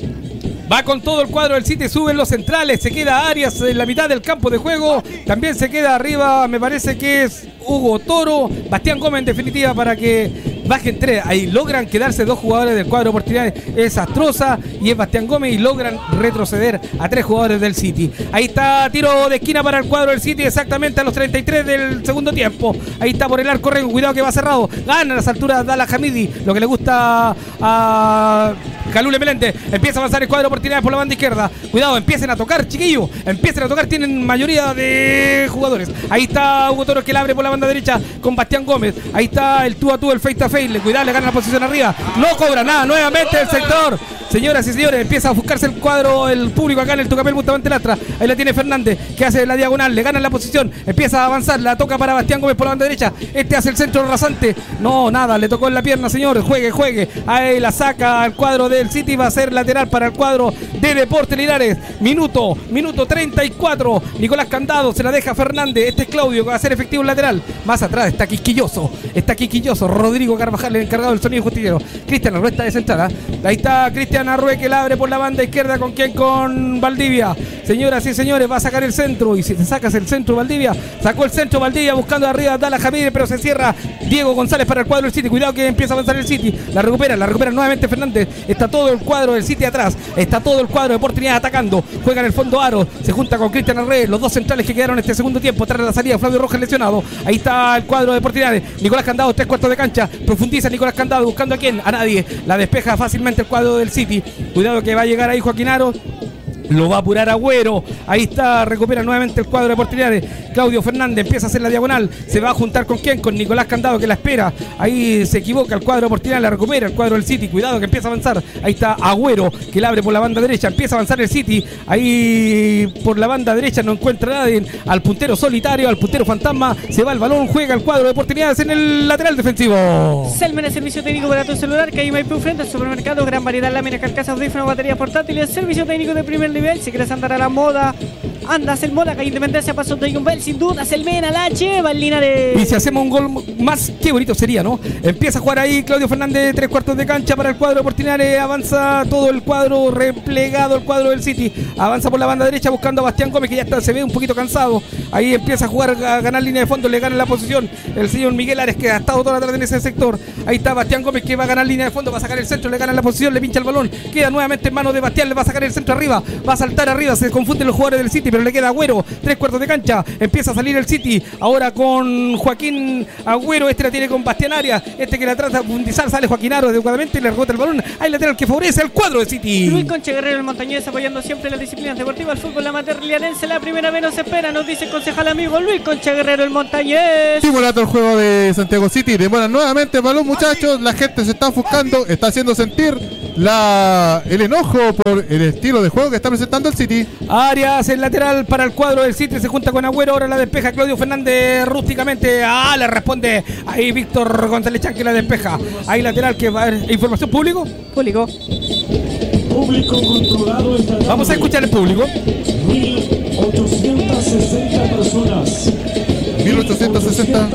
Va con todo el cuadro del City, suben los centrales, se queda Arias en la mitad del campo de juego, también se queda arriba, me parece que es Hugo Toro, Bastián Gómez en definitiva para que bajen tres. Ahí logran quedarse dos jugadores del cuadro de oportunidades, es Astroza y es Bastián Gómez y logran retroceder a tres jugadores del City. Ahí está, tiro de esquina para el cuadro del City exactamente a los 33 del segundo tiempo. Ahí está por el arco Rengo, cuidado que va cerrado, gana a las alturas Dala Hamidi, lo que le gusta a Calule Meléndez, empieza a avanzar el cuadro de oportunidades por la banda izquierda, cuidado, empiecen a tocar, chiquillos, empiecen a tocar, tienen mayoría de jugadores. Ahí está Hugo Toro que la abre por la banda derecha con Bastián Gómez, ahí está el tú a tú, el face to face, cuidado, le gana la posición arriba, no cobra nada, nuevamente el sector. Señoras y señores, empieza a buscarse el cuadro, el público acá en el Tucapel Bustamante Lastra. Ahí la tiene Fernández, que hace la diagonal, le gana la posición, empieza a avanzar, la toca para Bastián Gómez por la banda derecha. Este hace el centro rasante. No, nada, le tocó en la pierna, señor. Juegue. Ahí la saca al cuadro del City, va a ser lateral para el cuadro de Deportes Linares. Minuto 34. Nicolás Candado se la deja Fernández. Este es Claudio, que va a ser efectivo el lateral. Más atrás está Quisquilloso. Rodrigo Carvajal, el encargado del sonido justiciero. Cristian Arrué está de central. Ahí está Cristian Arrué que la abre por la banda izquierda. ¿Con quién? Con Valdivia. Señoras y señores, va a sacar el centro. Y si te sacas el centro, Valdivia, sacó el centro Valdivia buscando arriba Dala Jamírez, pero se cierra Diego González para el cuadro del City. Cuidado que empieza a avanzar el City. La recupera nuevamente Fernández. Está todo el cuadro del City atrás. Está todo el cuadro de oportunidad atacando. Juega en el fondo Aro. Se junta con Cristian Arrué. Los dos centrales que quedaron este segundo tiempo. Tras la salida Flavio Rojas lesionado. Ahí está el cuadro de oportunidades. Nicolás Candado, 3/4 de cancha. Profundiza Nicolás Candado buscando a quién. A nadie. La despeja fácilmente el cuadro del City. Cuidado que va a llegar ahí Joaquín Aro. Lo va a apurar Agüero. Ahí está, recupera nuevamente el cuadro de oportunidades. Claudio Fernández empieza a hacer la diagonal. Se va a juntar con quién, con Nicolás Candado que la espera. Ahí se equivoca el cuadro de oportunidades, la recupera el cuadro del City. Cuidado que empieza a avanzar. Ahí está Agüero que la abre por la banda derecha. Empieza a avanzar el City. Ahí por la banda derecha no encuentra a nadie. Al puntero solitario, al puntero fantasma. Se va el balón, juega el cuadro de oportunidades en el lateral defensivo. Selmen, servicio técnico para tu celular, que hay Maipú frente al supermercado. Gran variedad, láminas, carcasas, audífonos, baterías portátiles. Servicio técnico de primer nivel. Si quieres andar a la moda Andas el Mónaco, Independencia, pasos de Jumbel, sin dudas el Mena, la lleva el Linares. Y si hacemos un gol más, qué bonito sería, ¿no? Empieza a jugar ahí Claudio Fernández, 3/4 de cancha para el cuadro de Portinares. Avanza todo el cuadro, replegado el cuadro del City. Avanza por la banda derecha buscando a Bastián Gómez, que ya está, se ve un poquito cansado. Ahí empieza a jugar, a ganar línea de fondo, le gana la posición el señor Miguel Ares, que ha estado toda la tarde en ese sector. Ahí está Bastián Gómez, que va a ganar línea de fondo, va a sacar el centro, le gana la posición, le pincha el balón. Queda nuevamente en manos de Bastián, le va a sacar el centro arriba, va a saltar arriba, se confunden los jugadores del City, pero le queda Agüero, 3/4 de cancha. Empieza a salir el City, ahora con Joaquín Agüero, este la tiene con Bastián Arias, este que la trata de fundizar, sale Joaquín Aro adecuadamente y le rebota el balón. Hay lateral que favorece al cuadro de City. Luis Concha Guerrero, el montañés, apoyando siempre las disciplinas deportivas, el fútbol amateur linarense, la primera vez no se espera, nos dice el concejal amigo Luis Concha Guerrero, el montañés. Simulando el juego de Santiago City, demora nuevamente el balón, muchachos, la gente se está ofuscando, está haciendo sentir el enojo por el estilo de juego que está presentando el City. Arias, el lateral para el cuadro del City, se junta con Agüero, ahora la despeja Claudio Fernández rústicamente. Le responde ahí Víctor González Chan, que la despeja. Ahí lateral que va a haber información público. Público controlado. Vamos a escuchar el público. 1860 personas. 1860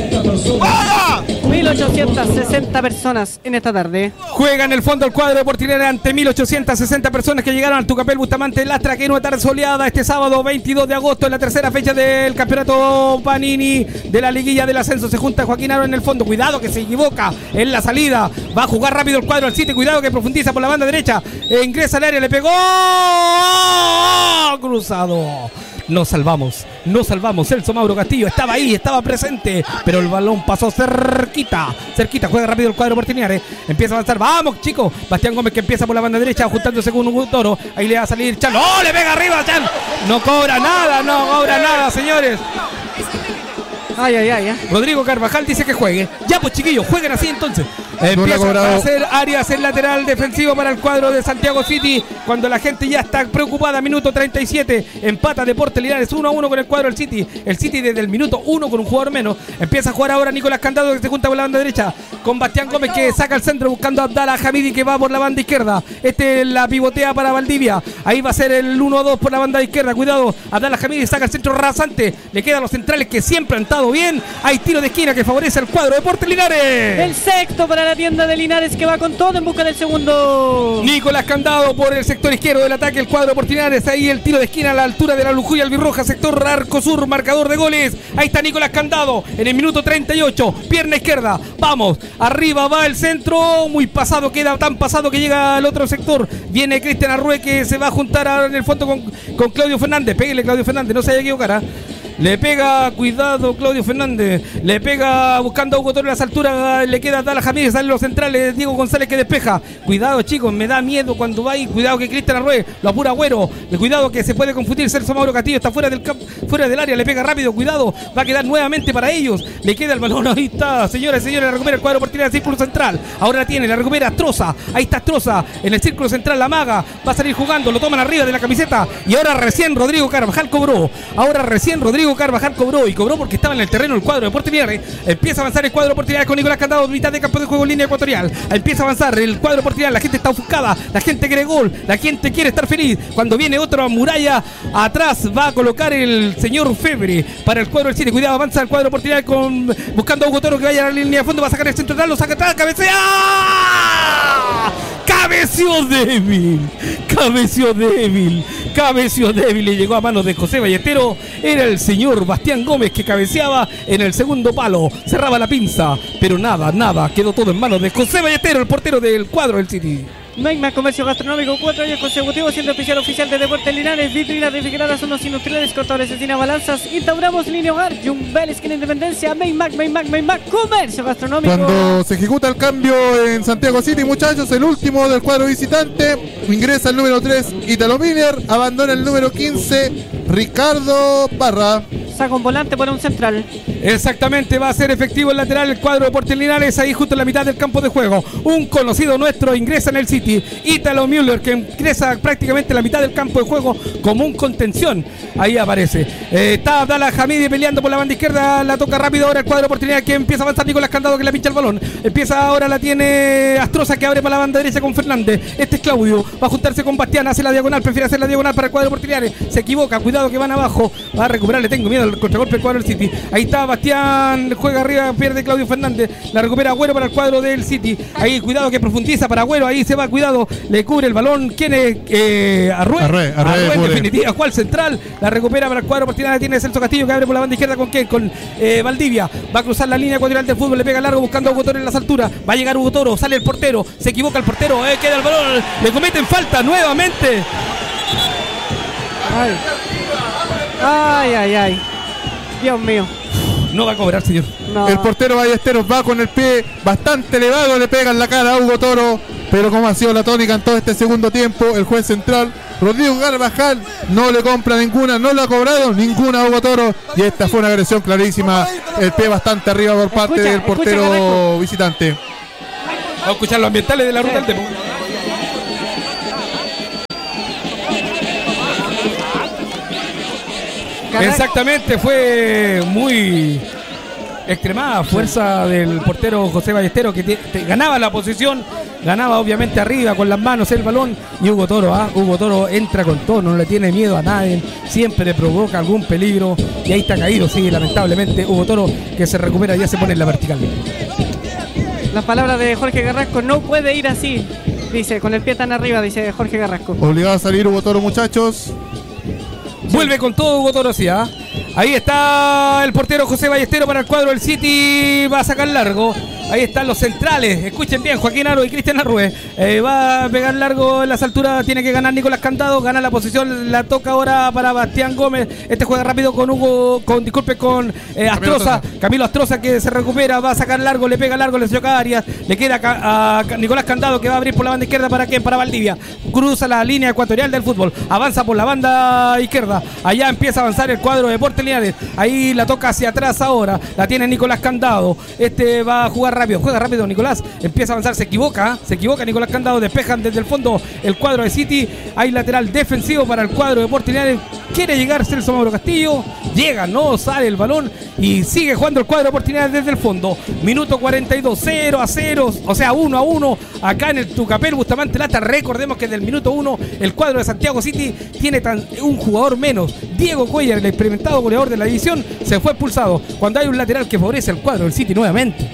1860 personas en esta tarde. Juega en el fondo el cuadro de Portinares ante 1860 personas que llegaron al Tucapel Bustamante Lastra, que no tarde soleada este sábado 22 de agosto en la tercera fecha del campeonato Panini de la liguilla del ascenso. Se junta Joaquín Aro en el fondo, cuidado que se equivoca en la salida, va a jugar rápido el cuadro al City, cuidado que profundiza por la banda derecha, ingresa al área, le pegó cruzado. Nos salvamos. Celso Mauro Castillo estaba ahí, estaba presente, pero el balón pasó cerquita. Juega rápido el cuadro Portinares. Empieza a avanzar. Vamos, chicos. Bastián Gómez, que empieza por la banda derecha, juntándose con un toro. Ahí le va a salir Chan. ¡Oh! Le pega arriba Chan. No cobra nada, señores. Ay. Rodrigo Carvajal dice que juegue. Ya pues, chiquillos, jueguen así entonces. Empieza a hacer Arias el lateral defensivo para el cuadro de Santiago City, cuando la gente ya está preocupada. Minuto 37, empata Deportes Linares 1-1 con el cuadro del City. El City desde el minuto 1 con un jugador menos. Empieza a jugar ahora Nicolás Candado, que se junta por la banda derecha con Bastián Gómez, que saca el centro buscando a Abdallah Hamidi, que va por la banda izquierda. La pivotea para Valdivia. Ahí va a ser el 1-2 por la banda izquierda. Cuidado, Abdallah Hamidi saca el centro rasante. Le quedan los centrales que siempre han estado bien. Hay tiro de esquina que favorece al cuadro de Deportes Linares. El sexto para la tienda de Linares, que va con todo en busca del segundo. Nicolás Candado por el sector izquierdo del ataque, el cuadro Portinares. Ahí el tiro de esquina a la altura de la lujuria albirroja, sector arco sur, marcador de goles. Ahí está Nicolás Candado en el minuto 38, pierna izquierda. Vamos, arriba va el centro, muy pasado, queda tan pasado que llega al otro sector. Viene Cristian Arrué, que se va a juntar ahora en el fondo con Claudio Fernández. Pégale Claudio Fernández, no se haya equivocado. Le pega, cuidado Claudio Fernández. Le pega buscando a Hugo Toro en las alturas. Le queda a Abdallah Hamidi, salen los centrales. Diego González que despeja. Cuidado, chicos, me da miedo cuando va ahí. Cuidado que Cristian Arrué lo apura Agüero. Cuidado que se puede confundir. Celso Mauro Castillo está fuera del área. Le pega rápido, cuidado. Va a quedar nuevamente para ellos. Le queda el balón. Ahí está, señoras y señores. La recupera el cuadro Portinares, círculo central. Ahora la tiene, la recupera Astroza. Ahí está Astroza en el círculo central. La maga va a salir jugando. Lo toman arriba de la camiseta. Y ahora recién Rodrigo Carvajal cobró. Y cobró porque estaba en el terreno el cuadro de Portinares. Empieza a avanzar el cuadro Portinares con Nicolás Candado, mitad de campo de juego en línea ecuatorial. Empieza a avanzar el cuadro Portinares, la gente está ofuscada, la gente quiere gol, la gente quiere estar feliz. Cuando viene otra muralla atrás, va a colocar el señor Febre para el cuadro del City. Cuidado, avanza el cuadro Portinares buscando a Hugo Toro, que vaya a la línea de fondo, va a sacar el centro atrás, lo saca atrás, cabecea. Cabeció débil y llegó a manos de José Ballestero. Era el señor Bastián Gómez que cabeceaba en el segundo palo. Cerraba la pinza, pero nada. Quedó todo en manos de José Ballestero, el portero del cuadro del City. No hay más comercio gastronómico, 4 años consecutivos siendo oficial de Deportes Linares. Vitrinas refrigeradas, zonas industriales, cortadores de cocina, balanzas. Instauramos línea hogar, Jumbel, esquina Independencia, Maymac, comercio gastronómico. Cuando se ejecuta el cambio en Santiago City, muchachos, el último del cuadro visitante, ingresa el número 3, Italo Miller, abandona el número 15, Ricardo Parra. Saca un volante por un central. Exactamente, va a ser efectivo el lateral el cuadro de Deportes Linares, ahí justo en la mitad del campo de juego. Un conocido nuestro ingresa en el City, Ítalo Müller, que ingresa prácticamente en la mitad del campo de juego como un contención. Ahí aparece. Está Abdallah Hamidi peleando por la banda izquierda, la toca rápido ahora el cuadro de Deportes Linares, que empieza a avanzar Nicolás Candado, que le pincha el balón. Empieza ahora, la tiene Astroza, que abre para la banda derecha con Fernández. Este es Claudio, va a juntarse con Bastián, hace la diagonal, prefiere hacer la diagonal para el cuadro de Deportes Linares. Se equivoca, cuidado que van abajo, va a recuperar, le tengo miedo al contragolpe del cuadro del City. Ahí está Bastián, juega arriba, pierde Claudio Fernández, la recupera Agüero para el cuadro del City. Ahí cuidado que profundiza para Agüero, ahí se va, cuidado, le cubre el balón. ¿Quién es? Arrué en definitiva, ¿cuál central? La recupera para el cuadro Portinari, tiene Celso Castillo, que abre por la banda izquierda con Valdivia, va a cruzar la línea ecuatorial del fútbol, le pega largo buscando a Hugo Toro en las alturas, va a llegar Hugo Toro, sale el portero, se equivoca el portero, queda el balón, le cometen falta nuevamente. Ay. Dios mío. No va a cobrar, señor. No. El portero Ballesteros va con el pie bastante elevado, le pega en la cara a Hugo Toro, pero como ha sido la tónica en todo este segundo tiempo, el juez central Rodrigo Carvajal no le compra ninguna, no le ha cobrado ninguna a Hugo Toro, y esta fue una agresión clarísima, el pie bastante arriba por parte del portero visitante. Vamos a escuchar los ambientales de la ruta del Tepo. Exactamente, fue muy extremada fuerza del portero José Ballesteros, que ganaba la posición, ganaba obviamente arriba con las manos el balón, y Hugo Toro entra con todo, no le tiene miedo a nadie, siempre le provoca algún peligro, y ahí está caído, sí, lamentablemente Hugo Toro, que se recupera, ya se pone en la vertical. Las palabras de Jorge Carrasco: no puede ir así, dice, con el pie tan arriba, dice Jorge Carrasco. Obligado a salir Hugo Toro, muchachos. Vuelve con todo Hugo Toro, sí, Ahí está el portero José Ballesteros para el cuadro del City, va a sacar largo. Ahí están los centrales, escuchen bien, Joaquín Aro y Cristian Arrué. Va a pegar largo en las alturas, tiene que ganar Nicolás Candado, gana la posición, la toca ahora para Bastián Gómez. Este juega rápido con Astroza, Camilo Astroza, que se recupera, va a sacar largo, le pega largo, le choca a Arias, le queda a Nicolás Candado, que va a abrir por la banda izquierda. ¿Para quién? Para Valdivia. Cruza la línea ecuatorial del fútbol, avanza por la banda izquierda, allá empieza a avanzar el cuadro de Deportes Linares. Ahí la toca hacia atrás ahora, la tiene Nicolás Candado, este va a jugar rápido, juega rápido Nicolás, empieza a avanzar, se equivoca Nicolás Candado, despejan desde el fondo el cuadro de City. Hay lateral defensivo para el cuadro de Deportes Linares, quiere llegar Celso Mauro Castillo, llega, no sale el balón y sigue jugando el cuadro de Deportes Linares desde el fondo. Minuto 42, 0-0, o sea 1-1 acá en el Tucapel Bustamante Lata. Recordemos que desde el minuto 1 el cuadro de Santiago City tiene un jugador menos. Diego Cuellar, el experimentado goleador de la división, se fue expulsado cuando hay un lateral que favorece al cuadro del City nuevamente.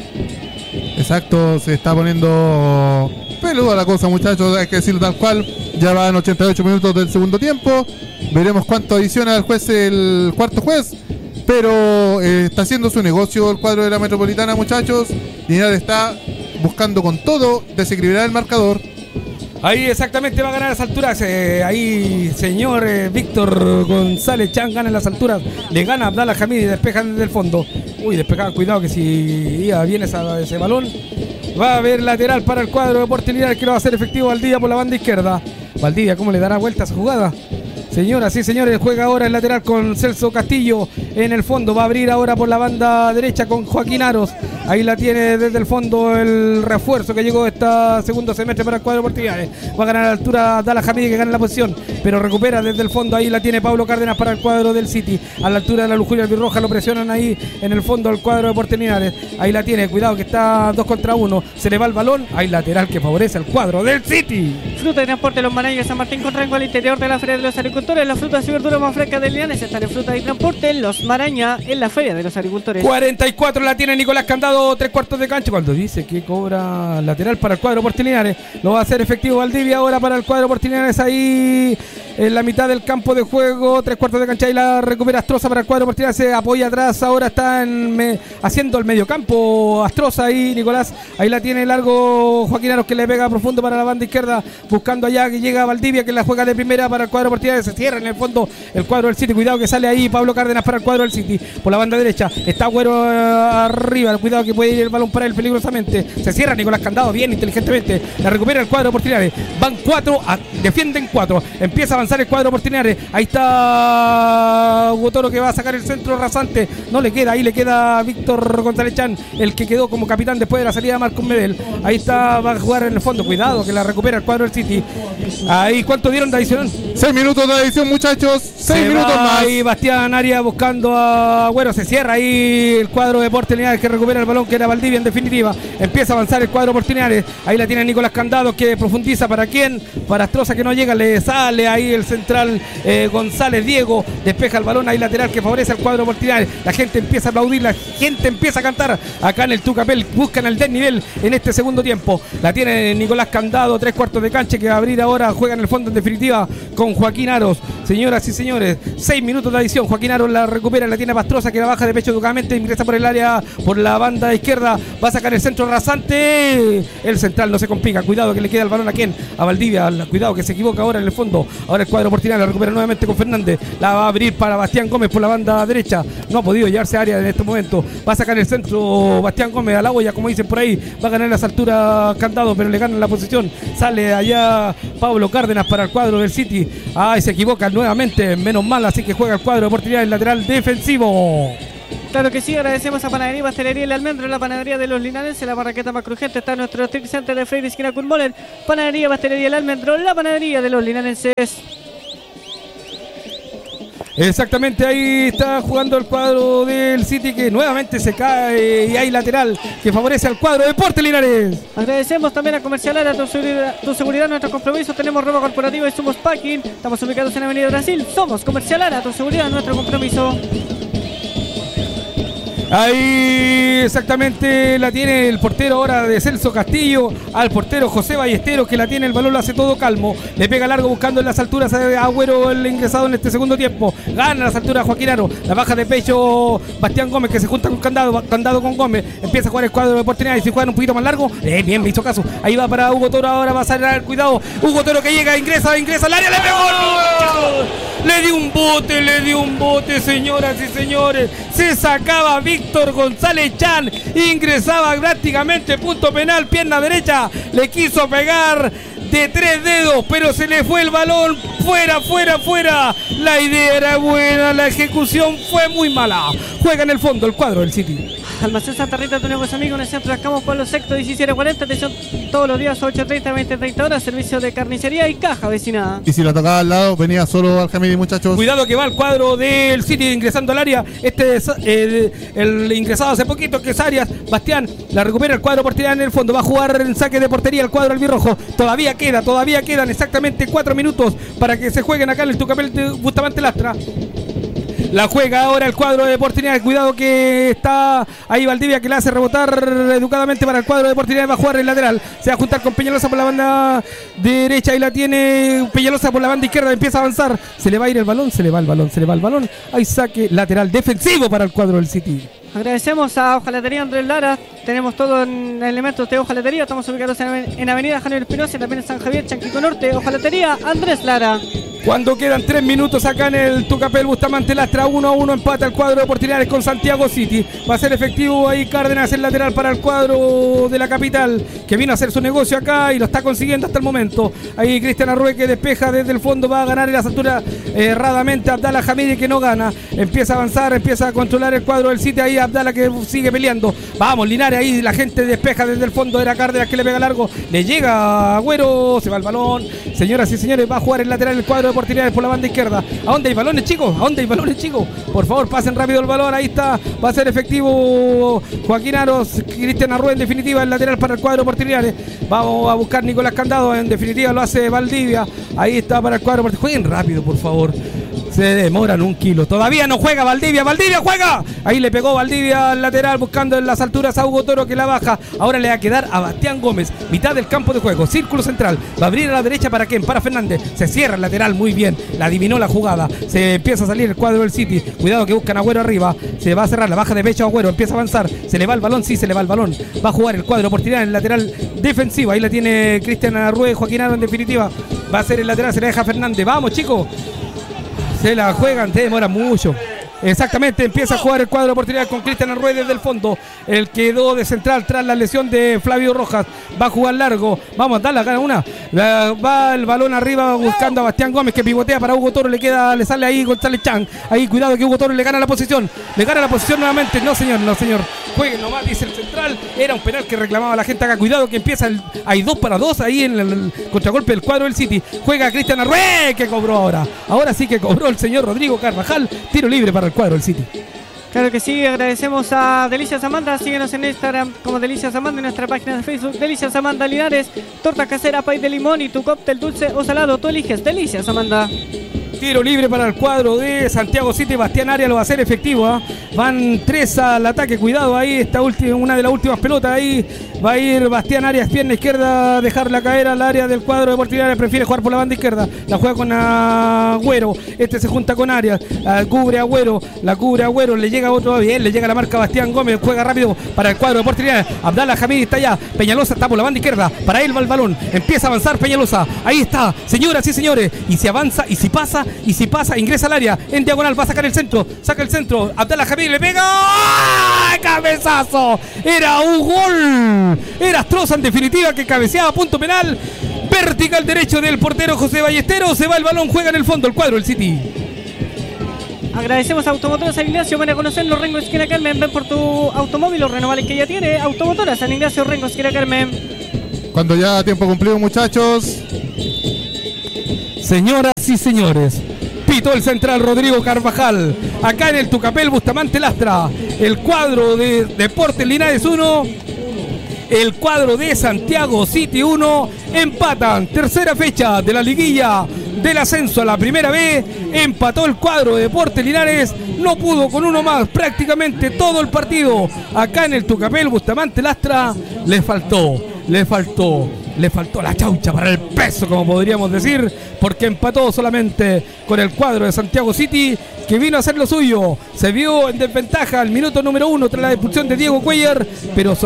Exacto, se está poniendo peluda la cosa, muchachos, hay que decirlo tal cual. Ya van 88 minutos del segundo tiempo. Veremos cuánto adiciona el cuarto juez, pero está haciendo su negocio el cuadro de la Metropolitana, muchachos. Linares está buscando con todo desequilibrar el marcador. Ahí exactamente va a ganar a las alturas. Ahí señor Víctor González Chan gana en las alturas. Le gana a Abdallah Hamid y despejan desde el fondo. Despejaban, cuidado que si iba bien ese balón. Va a haber lateral para el cuadro de Deportes Linares, que lo va a hacer efectivo Valdivia por la banda izquierda. Valdivia, ¿cómo le dará vuelta a esa jugada? Señoras y señores, juega ahora el lateral con Celso Castillo en el fondo. Va a abrir ahora por la banda derecha con Joaquín Aros. Ahí la tiene desde el fondo el refuerzo que llegó este segundo semestre para el cuadro Portugués. Va a ganar a la altura Abdallah Hamid, que gana la posición, pero recupera desde el fondo. Ahí la tiene Pablo Cárdenas para el cuadro del City. A la altura de la lujuria albirroja, lo presionan ahí en el fondo el cuadro de Deportes Linares. Ahí la tiene, cuidado que está 2 contra 1. Se le va el balón. Hay lateral que favorece al cuadro del City. Fruta y transporte Los Marañas de San Martín con rango al interior de la Feria de los Agricultores. Las frutas y verduras más frescas de Linares están en Fruta y Transporte Los Maraña en la Feria de los Agricultores. 44 la tiene Nicolás Candado, 3/4 de cancha. Cuando dice que cobra lateral para el cuadro Deportes Linares, lo va a hacer efectivo Valdivia ahora para el cuadro Deportes Linares. Ahí en la mitad del campo de juego, 3/4 de cancha, y la recupera Astroza para el cuadro Deportes Linares. Se apoya atrás, ahora está haciendo el mediocampo Astroza ahí, Nicolás. Ahí la tiene largo Joaquín Aros, que le pega profundo para la banda izquierda, buscando allá que llega Valdivia, que la juega de primera para el cuadro Deportes Linares. Se cierra en el fondo el cuadro del City, cuidado que sale ahí Pablo Cárdenas para el cuadro del City por la banda derecha. Está Agüero arriba, cuidado que puede ir el balón para él peligrosamente. Se cierra Nicolás Candado bien inteligentemente, la recupera el cuadro Deportes Linares. Van 4, defienden 4, empieza a avanzar el cuadro Portinares. Ahí está Hugo Toro que va a sacar el centro rasante. No le queda, ahí le queda Víctor González Chan, el que quedó como capitán después de la salida de Marcos Medel. Ahí está, va a jugar en el fondo. Cuidado que la recupera el cuadro del City. Ahí, ¿cuánto dieron de adición? 6 minutos de adición, muchachos. 6 minutos más. Ahí Bastián Arias buscando a Agüero. Se cierra ahí el cuadro de Portinares que recupera el balón, que era Valdivia en definitiva. Empieza a avanzar el cuadro Portinares. Ahí la tiene Nicolás Candado que profundiza. ¿Para quién? Para Astroza que no llega. Le sale ahí el central González Diego. Despeja el balón ahí lateral que favorece al cuadro Portinares. La gente empieza a aplaudir. La gente empieza a cantar acá en el Tucapel. Buscan el desnivel en este segundo tiempo. La tiene Nicolás Candado. 3/4 de cancha que va a abrir ahora. Juega en el fondo en definitiva con Joaquín Aros. Señoras y señores, 6 minutos de adición. Joaquín Aros la recupera. La tiene Pastroza que la baja de pecho educadamente. Ingresa por el área, por la banda izquierda. Va a sacar el centro rasante. El central no se complica. Cuidado que le queda el balón a quién. A Valdivia. Cuidado que se equivoca ahora en el fondo. Ahora el cuadro Portinares la recupera nuevamente con Fernández. La va a abrir para Bastián Gómez por la banda derecha. No ha podido llevarse a área en este momento. Va a sacar el centro Bastián Gómez a la olla, como dicen por ahí. Va a ganar las alturas Candado, pero le gana la posición. Sale allá Pablo Cárdenas para el cuadro del City. Ay, se equivoca nuevamente. Menos mal, así que juega el cuadro de Portinares, el lateral defensivo. Claro que sí, agradecemos a Panadería y Pastelería El Almendro, la panadería de los linarenses, la barraqueta más crujiente está en nuestro Trick Center de Freire esquina Kulmoller. Panadería y Pastelería El Almendro, la panadería de los linarenses. Exactamente, ahí está jugando el cuadro del City que nuevamente se cae y hay lateral que favorece al cuadro de Deportes Linares. Agradecemos también a Comercial Lara, tu seguridad, nuestro compromiso. Tenemos ropa corporativa y somos packing. Estamos ubicados en Avenida Brasil. Somos Comercial Lara, tu seguridad, nuestro compromiso. Ahí exactamente la tiene el portero ahora de Celso Castillo al portero José Ballesteros que la tiene, el balón lo hace todo calmo, le pega largo buscando en las alturas a Agüero, el ingresado en este segundo tiempo, gana las alturas Joaquín Aro, la baja de pecho Bastián Gómez que se junta con Candado con Gómez, empieza a jugar el cuadro de oportunidad y si juegan un poquito más largo, bien, me hizo caso, ahí va para Hugo Toro, ahora va a salir, cuidado, Hugo Toro que llega, ingresa al área, le pegó, le dio un bote, señoras y señores, se sacaba Víctor González Chan, ingresaba prácticamente punto penal, pierna derecha, le quiso pegar de 3 dedos, pero se le fue el balón, fuera, la idea era buena, la ejecución fue muy mala, juega en el fondo el cuadro del City. Almacén Santa Rita, tu negocio amigo en el centro de Acamos, Pueblo Sexto, 1740, atención todos los días, 8:30, 20:30 horas, servicio de carnicería y caja vecinada. Y si la tocaba al lado, venía solo Algemiri, muchachos. Cuidado que va el cuadro del City ingresando al área, el ingresado hace poquito que es Arias, Bastián, la recupera el cuadro portería en el fondo, va a jugar en saque de portería el cuadro albirrojo, todavía quedan exactamente 4 minutos para que se jueguen acá en el Tucapel de Bustamante Lastra. La juega ahora el cuadro de Deportividad. Cuidado que está ahí Valdivia que la hace rebotar educadamente para el cuadro de Deportividad. Va a jugar el lateral. Se va a juntar con Peñalosa por la banda derecha. Ahí la tiene Peñalosa por la banda izquierda. Empieza a avanzar. Se le va a ir el balón. Se le va el balón. Hay saque lateral defensivo para el cuadro del City. Agradecemos a Hojalatería Andrés Lara. Tenemos todo en elementos de hojalatería. Estamos ubicados en Avenida Javier Espinosa y también en San Javier, Chanquico Norte. Hojalatería Andrés Lara. Cuando quedan 3 minutos acá en el Tucapel Bustamante Lastra, 1-1 empata el cuadro de Oportunidades con Santiago City. Va a ser efectivo ahí Cárdenas, el lateral para el cuadro de la capital, que vino a hacer su negocio acá y lo está consiguiendo hasta el momento. Ahí Cristian Arrué que despeja desde el fondo, va a ganar en las alturas erradamente Abdala Jamiri que no gana. Empieza a avanzar, empieza a controlar el cuadro del City. Ahí Abdala que sigue peleando. Vamos, Linares, ahí la gente despeja desde el fondo. Era Cárdenas que le pega largo. Le llega Agüero, se va el balón. Señoras y señores, va a jugar el lateral el cuadro de Oportunidades por la banda izquierda. ¿A dónde hay balones, chicos? Por favor, pasen rápido el balón. Ahí está, va a ser efectivo Joaquín Aros, Cristian Arrué en definitiva, el lateral para el cuadro de Oportunidades. Vamos a buscar Nicolás Candado, en definitiva lo hace Valdivia. Ahí está para el cuadro. Jueguen rápido, por favor. Se demoran 1 kilo. Todavía no juega Valdivia. ¡Valdivia juega! Ahí le pegó Valdivia al lateral buscando en las alturas a Hugo Toro que la baja. Ahora le va a quedar a Bastián Gómez. Mitad del campo de juego. Círculo central. Va a abrir a la derecha para quién? Para Fernández. Se cierra el lateral muy bien. La adivinó la jugada. Se empieza a salir el cuadro del City. Cuidado que buscan a Agüero arriba. Se va a cerrar la baja de pecho a Agüero. Empieza a avanzar. Se le va el balón. Sí, se le va el balón. Va a jugar el cuadro oportunidad en el lateral defensivo. Ahí la tiene Cristian Arrué. Joaquín Aro en definitiva. Va a ser el lateral. Se le deja a Fernández. Vamos, chicos. Se la juegan, te demora mucho. Exactamente, empieza a jugar el cuadro de oportunidad con Cristian Arrué desde el fondo. El quedó de central tras la lesión de Flavio Rojas. Va a jugar largo. Vamos a darle acá una. Va el balón arriba buscando a Bastián Gómez, que pivotea para Hugo Toro. Le sale ahí González Chan. Ahí cuidado que Hugo Toro le gana la posición. Le gana la posición nuevamente. No señor, no señor. Jueguen nomás, dice el central. Era un penal que reclamaba la gente acá. Cuidado que empieza hay 2-2 ahí en el contragolpe del cuadro del City. Juega Cristian Arrué, que cobró ahora. Ahora sí que cobró el señor Rodrigo Carvajal. Tiro libre para el cuadro del City. Claro que sí, agradecemos a Delicias Amanda, síguenos en Instagram como Delicias Amanda, en nuestra página de Facebook Delicias Amanda Linares, torta casera, pay de limón y tu cóctel dulce o salado, tú eliges Delicias Amanda. Tiro libre para el cuadro de Santiago City. Bastián Arias lo va a hacer efectivo. Van 3 al ataque. Cuidado ahí. Esta una de las últimas pelotas. Ahí va a ir Bastián Arias, pierna izquierda. Dejarla caer al área del cuadro de oportunidades. Prefiere jugar por la banda izquierda. La juega con Agüero. Este se junta con Arias. Cubre Agüero. La cubre Agüero. Le llega otro. Bien. Le llega la marca Bastián Gómez. Juega rápido para el cuadro de oportunidades. Abdallah Hamid está allá. Peñalosa está por la banda izquierda. Para él va el balón. Empieza a avanzar Peñalosa. Ahí está. Señoras y señores. Y si avanza. Y si pasa. Ingresa al área, en diagonal, va a sacar el centro, saca el centro, Abdallah Hamid le pega, ¡oh! ¡Cabezazo! Era un gol, era Astroza en definitiva que cabeceaba, punto penal, vertical derecho del portero José Ballesteros, se va el balón, juega en el fondo el cuadro del City. Agradecemos a Automotoras San Ignacio, van a conocer los Rengo Esquina Carmen, ven por tu automóvil, los renovables que ya tiene, Automotoras San Ignacio, Rengo Esquina Carmen. Cuando ya tiempo cumplido, muchachos. Señoras y señores, pitó el central Rodrigo Carvajal. Acá en el Tucapel Bustamante Lastra. El cuadro de Deportes Linares 1. El cuadro de Santiago City 1. Empatan. Tercera fecha de la liguilla del ascenso a la primera B. Empató el cuadro de Deportes Linares. No pudo con uno más. Prácticamente todo el partido. Acá en el Tucapel Bustamante Lastra. Le faltó la chaucha para el peso, como podríamos decir, porque empató solamente con el cuadro de Santiago City, que vino a hacer lo suyo. Se vio en desventaja al minuto número 1 tras la expulsión de Diego Cuellar, pero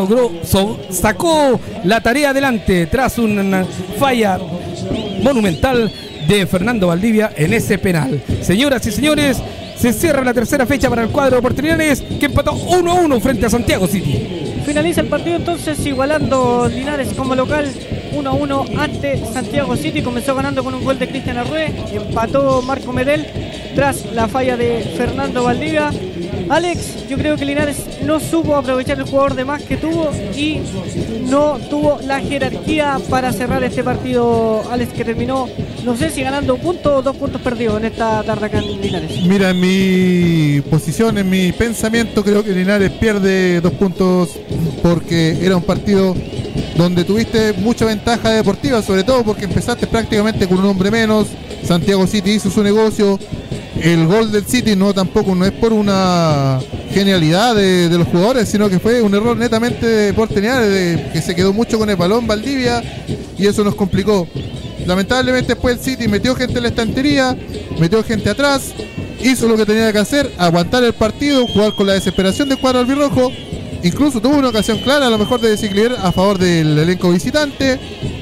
sacó la tarea adelante tras una falla monumental de Fernando Valdivia en ese penal. Señoras y señores, se cierra la tercera fecha para el cuadro de Oportunidades, que empató 1-1 frente a Santiago City. Finaliza el partido entonces igualando Linares como local 1-1 ante Santiago City. Comenzó ganando con un gol de Cristian Arrué, empató Marco Medel tras la falla de Fernando Valdivia. Alex, yo creo que Linares no supo aprovechar el jugador de más que tuvo y no tuvo la jerarquía para cerrar este partido, Alex, que terminó, no sé si ganando un punto o 2 puntos perdidos en esta tarde acá en Linares. Mira, en mi posición, en mi pensamiento, creo que Linares pierde 2 puntos porque era un partido donde tuviste mucha ventaja deportiva, sobre todo porque empezaste prácticamente con un hombre menos. Santiago City hizo su negocio. El gol del City no es por una genialidad de los jugadores, sino que fue un error netamente de Deportes Linares, que se quedó mucho con el balón Valdivia y eso nos complicó. Lamentablemente después el City metió gente en la estantería, metió gente atrás, hizo lo que tenía que hacer, aguantar el partido, jugar con la desesperación del cuadro albirrojo. Incluso tuvo una ocasión clara, a lo mejor de desequilibrar a favor del elenco visitante,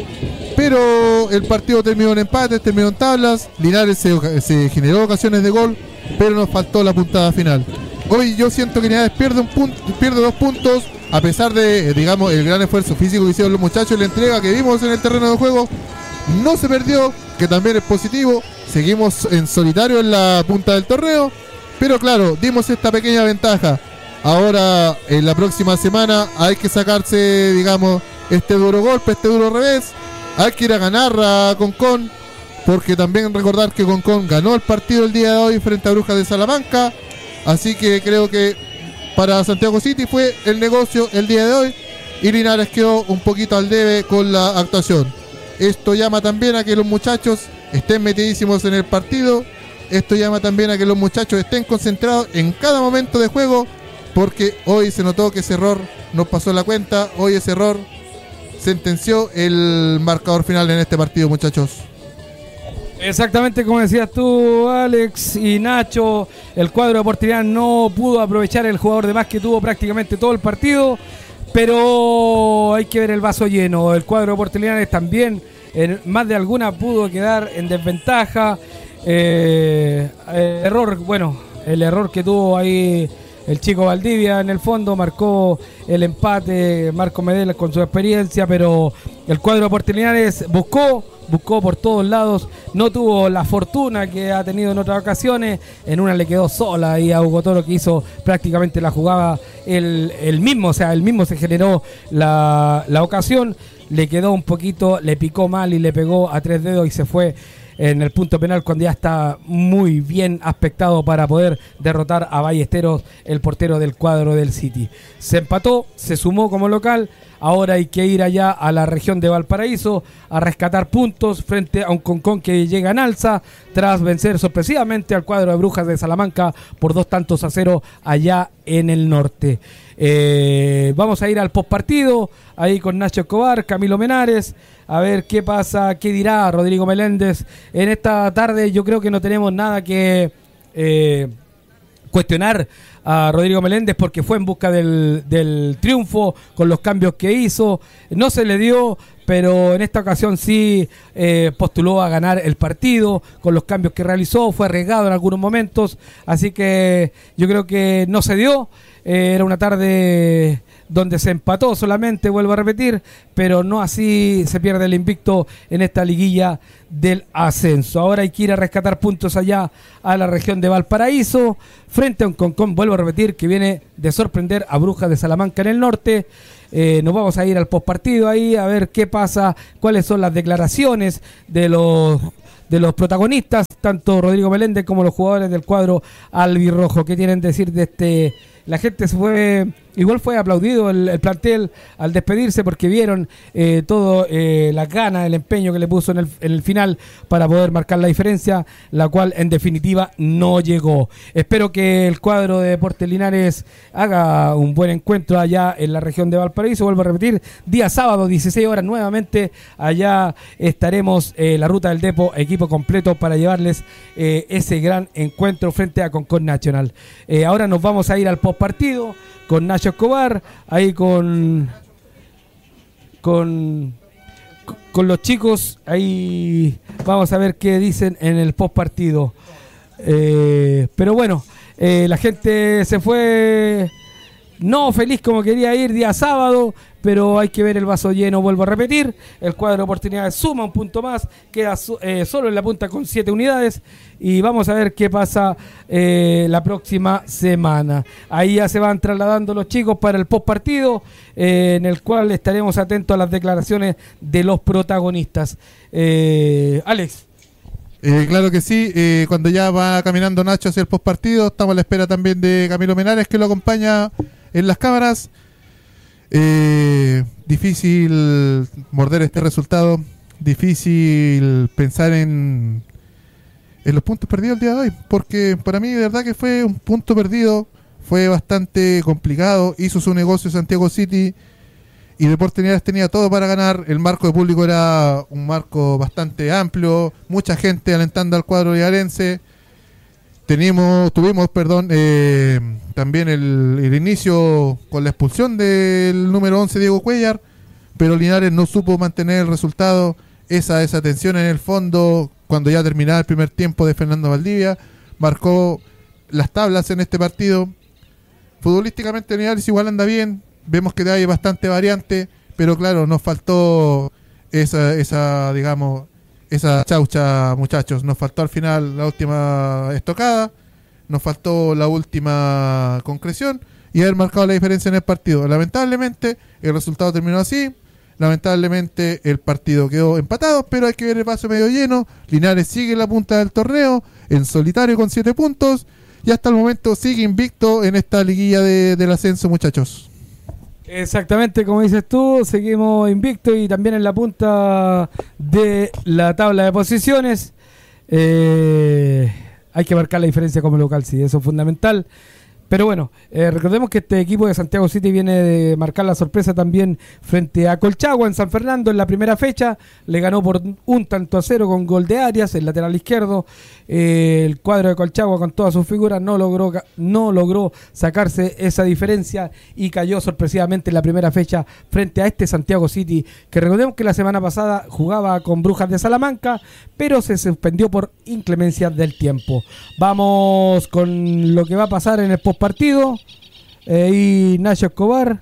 pero el partido terminó en empate, terminó en tablas. Linares se generó ocasiones de gol, pero nos faltó la puntada final. Hoy yo siento que Linares pierde 2 puntos, a pesar de, digamos, el gran esfuerzo físico que hicieron los muchachos y la entrega que vimos en el terreno de juego. No se perdió, que también es positivo. Seguimos en solitario en la punta del torneo, pero claro, dimos esta pequeña ventaja. Ahora, en la próxima semana, hay que sacarse, digamos, este duro golpe, este duro revés. Hay que ir a ganar a Concón, porque también recordar que Concón ganó el partido el día de hoy frente a Brujas de Salamanca. Así que creo que para Santiago City fue el negocio el día de hoy y Linares quedó un poquito al debe con la actuación. Esto llama también a que los muchachos estén metidísimos en el partido. Esto llama también a que los muchachos estén concentrados en cada momento de juego, porque hoy se notó que ese error nos pasó la cuenta. Hoy ese error sentenció el marcador final en este partido, muchachos. Exactamente como decías tú, Alex y Nacho, el cuadro de oportunidad no pudo aprovechar el jugador de más que tuvo prácticamente todo el partido, pero hay que ver el vaso lleno. El cuadro de oportunidades también en más de alguna pudo quedar en desventaja. Error, bueno, el error que tuvo ahí el chico Valdivia en el fondo, marcó el empate Marco Medel con su experiencia, pero el cuadro de Deportes Linares buscó por todos lados, no tuvo la fortuna que ha tenido en otras ocasiones, en una le quedó sola y a Hugo Toro, que hizo prácticamente la jugada el mismo, o sea, él mismo se generó la ocasión, le quedó un poquito, le picó mal y le pegó a 3 dedos y se fue en el punto penal cuando ya está muy bien aspectado para poder derrotar a Ballesteros, el portero del cuadro del City. Se empató, se sumó como local, ahora hay que ir allá a la región de Valparaíso a rescatar puntos frente a un Concón que llega en alza tras vencer sorpresivamente al cuadro de Brujas de Salamanca por 2-0 allá en el norte. Vamos a ir al postpartido ahí con Nacho Escobar, Camilo Menares, a ver qué pasa, qué dirá Rodrigo Meléndez en esta tarde. Yo creo que no tenemos nada que cuestionar a Rodrigo Meléndez porque fue en busca del triunfo con los cambios que hizo, no se le dio, pero en esta ocasión sí postuló a ganar el partido con los cambios que realizó, fue arriesgado en algunos momentos, así que yo creo que no se dio. Era una tarde donde se empató solamente, vuelvo a repetir, pero no así se pierde el invicto en esta liguilla del ascenso. Ahora hay que ir a rescatar puntos allá a la región de Valparaíso, frente a un Concón, vuelvo a repetir, que viene de sorprender a Brujas de Salamanca en el norte. Nos vamos a ir al postpartido ahí a ver qué pasa, cuáles son las declaraciones de los protagonistas, tanto Rodrigo Meléndez como los jugadores del cuadro albirrojo. ¿Qué tienen que decir de este? La gente se fue, igual fue aplaudido el plantel al despedirse porque vieron todo las ganas, el empeño que le puso en el final para poder marcar la diferencia, la cual en definitiva no llegó. Espero que el cuadro de Deportes Linares haga un buen encuentro allá en la región de Valparaíso. Vuelvo a repetir, día sábado 16 horas nuevamente allá estaremos la Ruta del Depo, equipo completo para llevarles ese gran encuentro frente a Concón Nacional. Ahora nos vamos a ir al postpartido con Nacho Escobar, ahí con los chicos, ahí vamos a ver qué dicen en el postpartido. Pero bueno, la gente se fue no feliz como quería ir día sábado, pero hay que ver el vaso lleno, vuelvo a repetir, el cuadro de Oportunidades suma un punto más, queda solo en la punta con 7 unidades y vamos a ver qué pasa la próxima semana. Ahí ya se van trasladando los chicos para el postpartido, en el cual estaremos atentos a las declaraciones de los protagonistas. Alex. Claro que sí, cuando ya va caminando Nacho hacia el postpartido, estamos a la espera también de Camilo Menares, que lo acompaña en las cámaras. Difícil morder este resultado, difícil pensar en los puntos perdidos el día de hoy, porque para mí de verdad que fue un punto perdido, fue bastante complicado, hizo su negocio Santiago City y Deportes Linares tenía todo para ganar. El marco de público era un marco bastante amplio, mucha gente alentando al cuadro linarense. Tuvimos también el inicio con la expulsión del número 11 Diego Cuellar, pero Linares no supo mantener el resultado. Esa tensión en el fondo, cuando ya terminaba el primer tiempo de Fernando Valdivia, marcó las tablas en este partido. Futbolísticamente Linares igual anda bien, vemos que hay bastante variante, pero claro, nos faltó esa chaucha, muchachos. Nos faltó al final la última estocada, nos faltó la última concreción y haber marcado la diferencia en el partido. Lamentablemente el resultado terminó así, lamentablemente el partido quedó empatado, pero hay que ver el vaso medio lleno. Linares sigue en la punta del torneo en solitario con 7 puntos y hasta el momento sigue invicto en esta liguilla del ascenso, muchachos. Exactamente, como dices tú, seguimos invictos y también en la punta de la tabla de posiciones. Hay que marcar la diferencia como local, sí, eso es fundamental. Pero bueno, recordemos que este equipo de Santiago City viene de marcar la sorpresa también frente a Colchagua en San Fernando en la primera fecha. Le ganó por 1-0 con gol de Arias, el lateral izquierdo. El cuadro de Colchagua con todas sus figuras no logró sacarse esa diferencia y cayó sorpresivamente en la primera fecha frente a este Santiago City, que recordemos que la semana pasada jugaba con Brujas de Salamanca, pero se suspendió por inclemencia del tiempo. Vamos con lo que va a pasar en el postpartido. Y Nacho Escobar,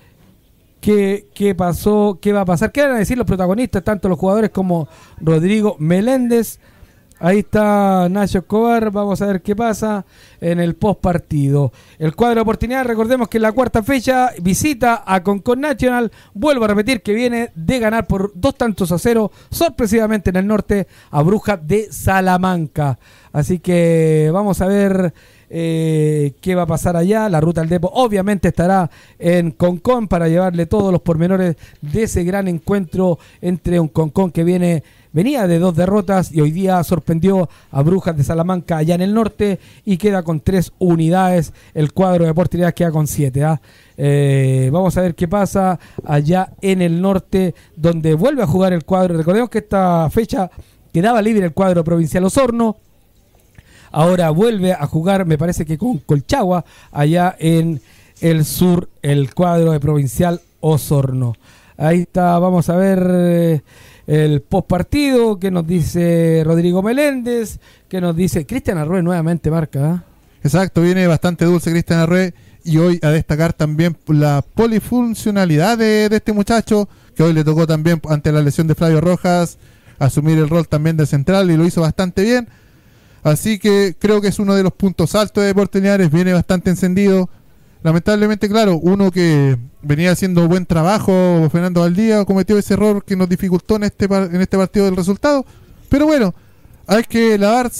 ¿qué pasó? ¿Qué va a pasar? ¿Qué van a decir los protagonistas, tanto los jugadores como Rodrigo Meléndez? Ahí está Nacho Escobar, vamos a ver qué pasa en el postpartido. El cuadro de oportunidad, recordemos que en la cuarta fecha visita a Concon National, vuelvo a repetir que viene de ganar por 2-0, sorpresivamente en el norte, a Brujas de Salamanca. Así que vamos a ver qué va a pasar allá. La ruta al Depo obviamente estará en Concon para llevarle todos los pormenores de ese gran encuentro entre un Concon que venía de 2 derrotas y hoy día sorprendió a Brujas de Salamanca allá en el norte y queda con 3 unidades. El cuadro de oportunidad queda con 7. Vamos a ver qué pasa allá en el norte, donde vuelve a jugar el cuadro. Recordemos que esta fecha quedaba libre el cuadro provincial Osorno. Ahora vuelve a jugar, me parece que con Colchagua, allá en el sur, el cuadro de Provincial Osorno. Ahí está, vamos a ver el postpartido, que nos dice Rodrigo Meléndez, que nos dice Cristian Arrué nuevamente marca. Exacto, viene bastante dulce Cristian Arrué, y hoy a destacar también la polifuncionalidad de este muchacho, que hoy le tocó también ante la lesión de Flavio Rojas asumir el rol también de central y lo hizo bastante bien. Así que creo que es uno de los puntos altos de Deportes Linares, viene bastante encendido. Lamentablemente, claro, uno que venía haciendo buen trabajo, Fernando Valdivia, cometió ese error que nos dificultó en este partido del resultado. Pero bueno, hay que